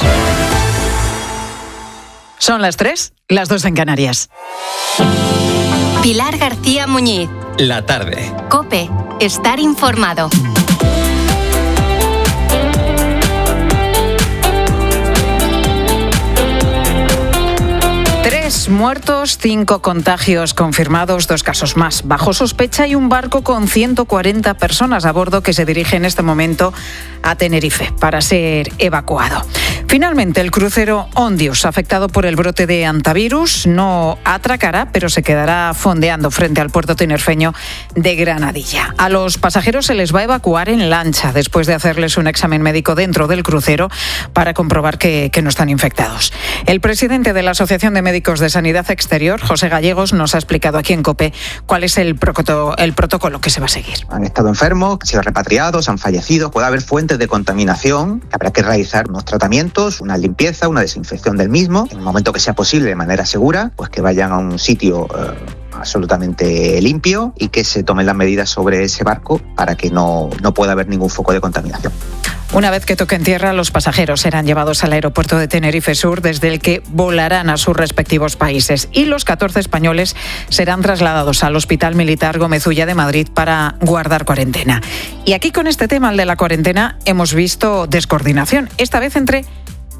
Son las tres, las dos en Canarias. Pilar García Muñiz. La tarde. COPE. Estar informado. Tres muertos, cinco contagios confirmados, dos casos más bajo sospecha y un barco con ciento cuarenta personas a bordo que se dirige en este momento a Tenerife para ser evacuado. Finalmente, el crucero Ondius, afectado por el brote de hantavirus, no atracará, pero se quedará fondeando frente al puerto tinerfeño de Granadilla. A los pasajeros se les va a evacuar en lancha después de hacerles un examen médico dentro del crucero para comprobar que, que no están infectados. El presidente de la Asociación de Médicos de Sanidad Exterior, José Gallegos, nos ha explicado aquí en COPE cuál es el, proto, el protocolo que se va a seguir. Han estado enfermos, han sido repatriados, han fallecido. Puede haber fuentes de contaminación que habrá que realizar unos tratamientos, una limpieza, una desinfección del mismo. En el momento que sea posible, de manera segura, pues que vayan a un sitio eh, absolutamente limpio y que se tomen las medidas sobre ese barco para que no, no pueda haber ningún foco de contaminación. Una vez que toquen tierra, los pasajeros serán llevados al aeropuerto de Tenerife Sur, desde el que volarán a sus respectivos países. Y los catorce españoles serán trasladados al Hospital Militar Gómez Ulla de Madrid para guardar cuarentena. Y aquí con este tema, el de la cuarentena, hemos visto descoordinación, esta vez entre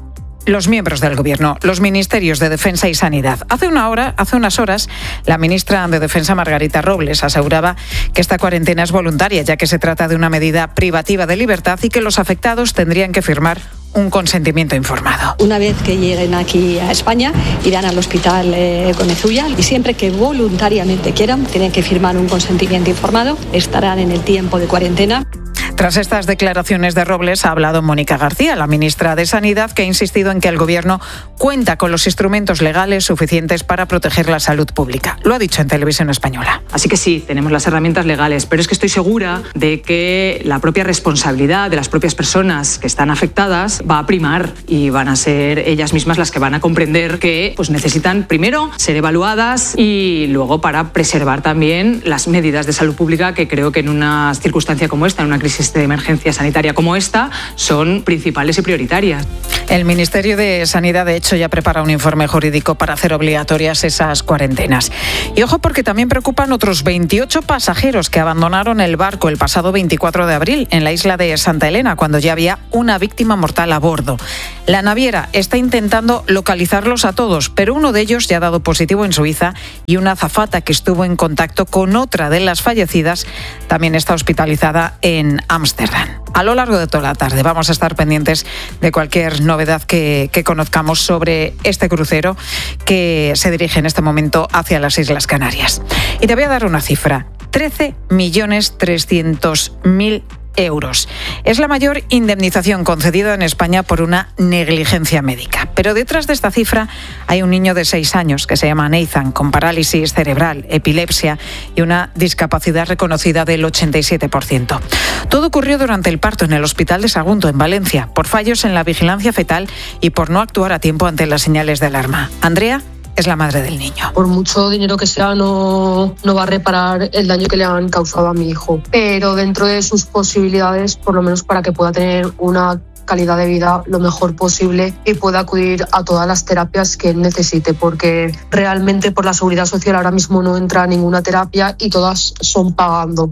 los miembros del Gobierno, los ministerios de Defensa y Sanidad. Hace una hora, hace unas horas, la ministra de Defensa, Margarita Robles, aseguraba que esta cuarentena es voluntaria, ya que se trata de una medida privativa de libertad y que los afectados tendrían que firmar un consentimiento informado. Una vez que lleguen aquí a España, irán al hospital eh, Conezulla y siempre que voluntariamente quieran, tienen que firmar un consentimiento informado, estarán en el tiempo de cuarentena. Tras estas declaraciones de Robles ha hablado Mónica García, la ministra de Sanidad, que ha insistido en que el Gobierno cuenta con los instrumentos legales suficientes para proteger la salud pública. Lo ha dicho en Televisión Española. Así que sí, tenemos las herramientas legales, pero es que estoy segura de que la propia responsabilidad de las propias personas que están afectadas va a primar y van a ser ellas mismas las que van a comprender que pues, necesitan primero ser evaluadas y luego para preservar también las medidas de salud pública que creo que en una circunstancia como esta, en una crisis de emergencia sanitaria como esta, son principales y prioritarias. El Ministerio de Sanidad, de hecho, ya prepara un informe jurídico para hacer obligatorias esas cuarentenas. Y ojo, porque también preocupan otros veintiocho pasajeros que abandonaron el barco el pasado veinticuatro de abril en la isla de Santa Elena, cuando ya había una víctima mortal a bordo. La naviera está intentando localizarlos a todos, pero uno de ellos ya ha dado positivo en Suiza y una azafata que estuvo en contacto con otra de las fallecidas también está hospitalizada en Ámsterdam. A lo largo de toda la tarde vamos a estar pendientes de cualquier novedad que, que conozcamos sobre este crucero que se dirige en este momento hacia las Islas Canarias. Y te voy a dar una cifra: trece millones trescientos mil euros. Es la mayor indemnización concedida en España por una negligencia médica. Pero detrás de esta cifra hay un niño de seis años que se llama Nathan, con parálisis cerebral, epilepsia y una discapacidad reconocida del ochenta y siete por ciento. Todo ocurrió durante el parto en el Hospital de Sagunto, en Valencia, por fallos en la vigilancia fetal y por no actuar a tiempo ante las señales de alarma. Andrea es la madre del niño. Por mucho dinero que sea, no, no va a reparar el daño que le han causado a mi hijo. Pero dentro de sus posibilidades, por lo menos para que pueda tener una calidad de vida lo mejor posible y pueda acudir a todas las terapias que él necesite, porque realmente por la Seguridad Social ahora mismo no entra ninguna terapia y todas son pagando.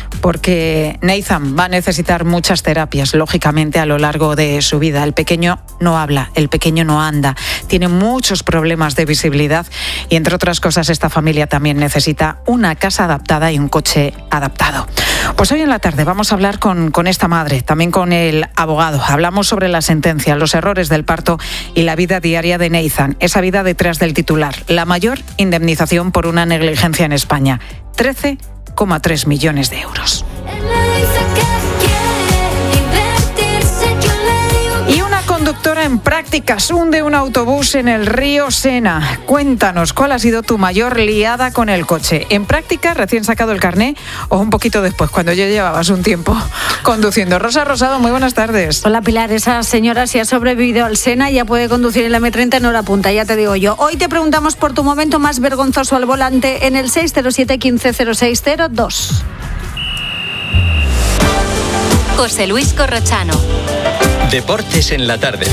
Porque Nathan va a necesitar muchas terapias, lógicamente, a lo largo de su vida. El pequeño no habla, el pequeño no anda, tiene muchos problemas de visibilidad y, entre otras cosas, esta familia también necesita una casa adaptada y un coche adaptado. Pues hoy en la tarde vamos a hablar con, con esta madre, también con el abogado. Hablamos sobre la sentencia, los errores del parto y la vida diaria de Nathan, esa vida detrás del titular, la mayor indemnización por una negligencia en España, trece coma tres millones de euros. Y una conductora en prácticas hunde un autobús en el río Sena. Cuéntanos, ¿cuál ha sido tu mayor liada con el coche? ¿En prácticas, recién sacado el carné, o un poquito después, cuando ya llevabas un tiempo conduciendo? Rosa Rosado, muy buenas tardes. Hola Pilar, esa señora si ha sobrevivido al Sena ya puede conducir el eme treinta en hora punta, ya te digo yo. Hoy te preguntamos por tu momento más vergonzoso al volante en el seis cero siete, quince cero seis cero dos. José Luis Corrochano. Deportes en la tarde.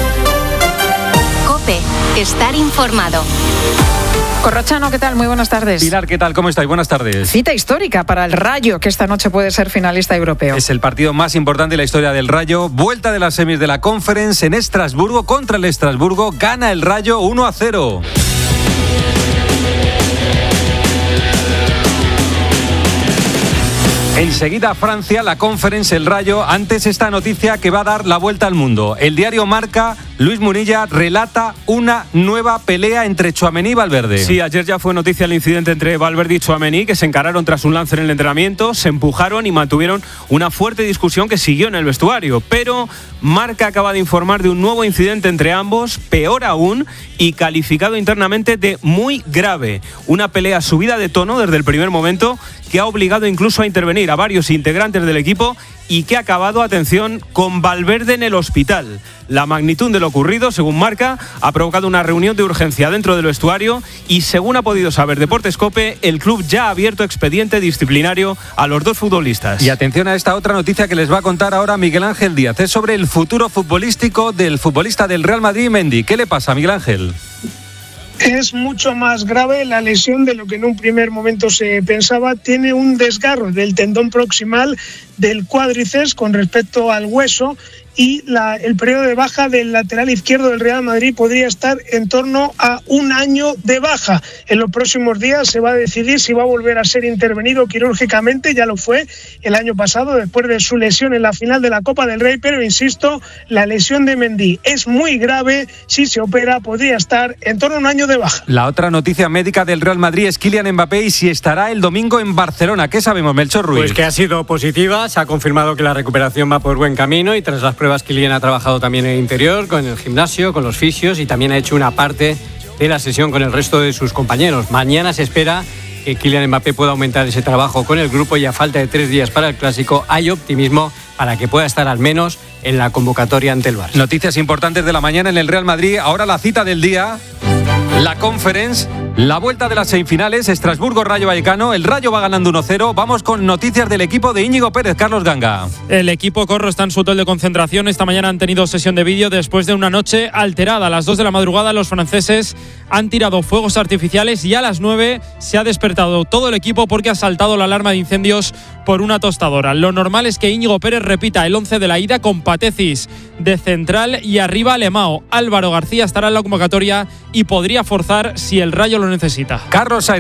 COPE. Estar informado. Corrochano, ¿qué tal? Muy buenas tardes. Pilar, ¿qué tal? ¿Cómo estáis? Buenas tardes. Cita histórica para el Rayo, que esta noche puede ser finalista europeo. Es el partido más importante de la historia del Rayo. Vuelta de las semis de la Conference en Estrasburgo contra el Estrasburgo. Gana el Rayo uno a cero. Enseguida Francia, la Conference, el Rayo. Antes esta noticia que va a dar la vuelta al mundo. El diario Marca, Luis Munilla relata una nueva pelea entre Tchouaméni y Valverde. Sí, ayer ya fue noticia el incidente entre Valverde y Tchouaméni, que se encararon tras un lance en el entrenamiento, se empujaron y mantuvieron una fuerte discusión que siguió en el vestuario. Pero Marca acaba de informar de un nuevo incidente entre ambos, peor aún, y calificado internamente de muy grave. Una pelea subida de tono desde el primer momento que ha obligado incluso a intervenir a varios integrantes del equipo y que ha acabado, atención, con Valverde en el hospital. La magnitud de lo ocurrido, según Marca, ha provocado una reunión de urgencia dentro del vestuario y, según ha podido saber Deportes COPE, el club ya ha abierto expediente disciplinario a los dos futbolistas. Y atención a esta otra noticia que les va a contar ahora Miguel Ángel Díaz. Es sobre el futuro futbolístico del futbolista del Real Madrid, Mendy. ¿Qué le pasa, Miguel Ángel? Es mucho más grave la lesión de lo que en un primer momento se pensaba. Tiene un desgarro del tendón proximal del cuádriceps con respecto al hueso y la, el periodo de baja del lateral izquierdo del Real Madrid podría estar en torno a un año de baja. En los próximos días se va a decidir si va a volver a ser intervenido quirúrgicamente, ya lo fue el año pasado después de su lesión en la final de la Copa del Rey, pero insisto, la lesión de Mendy es muy grave, si se opera podría estar en torno a un año de baja. La otra noticia médica del Real Madrid es Kylian Mbappé y si estará el domingo en Barcelona. ¿Qué sabemos, Melchor Ruiz? Pues que ha sido positiva, se ha confirmado que la recuperación va por buen camino y tras las pruebas Kylian ha trabajado también en el interior, con el gimnasio, con los fisios y también ha hecho una parte de la sesión con el resto de sus compañeros. Mañana se espera que Kylian Mbappé pueda aumentar ese trabajo con el grupo y a falta de tres días para el Clásico hay optimismo para que pueda estar al menos en la convocatoria ante el Barça. Noticias importantes de la mañana en el Real Madrid. Ahora la cita del día, la Conference, la vuelta de las semifinales, Estrasburgo-Rayo Vallecano. El Rayo va ganando uno cero. Vamos con noticias del equipo de Íñigo Pérez. Carlos Ganga. El equipo corro está en su hotel de concentración. Esta mañana han tenido sesión de vídeo después de una noche alterada. A las dos de la madrugada los franceses han tirado fuegos artificiales y a las nueve se ha despertado todo el equipo porque ha saltado la alarma de incendios por una tostadora. Lo normal es que Íñigo Pérez repita el once de la ida con Patecis de central y arriba Lemao. Álvaro García estará en la convocatoria y podría forzar si el Rayo lo necesita. Carlos Sainz.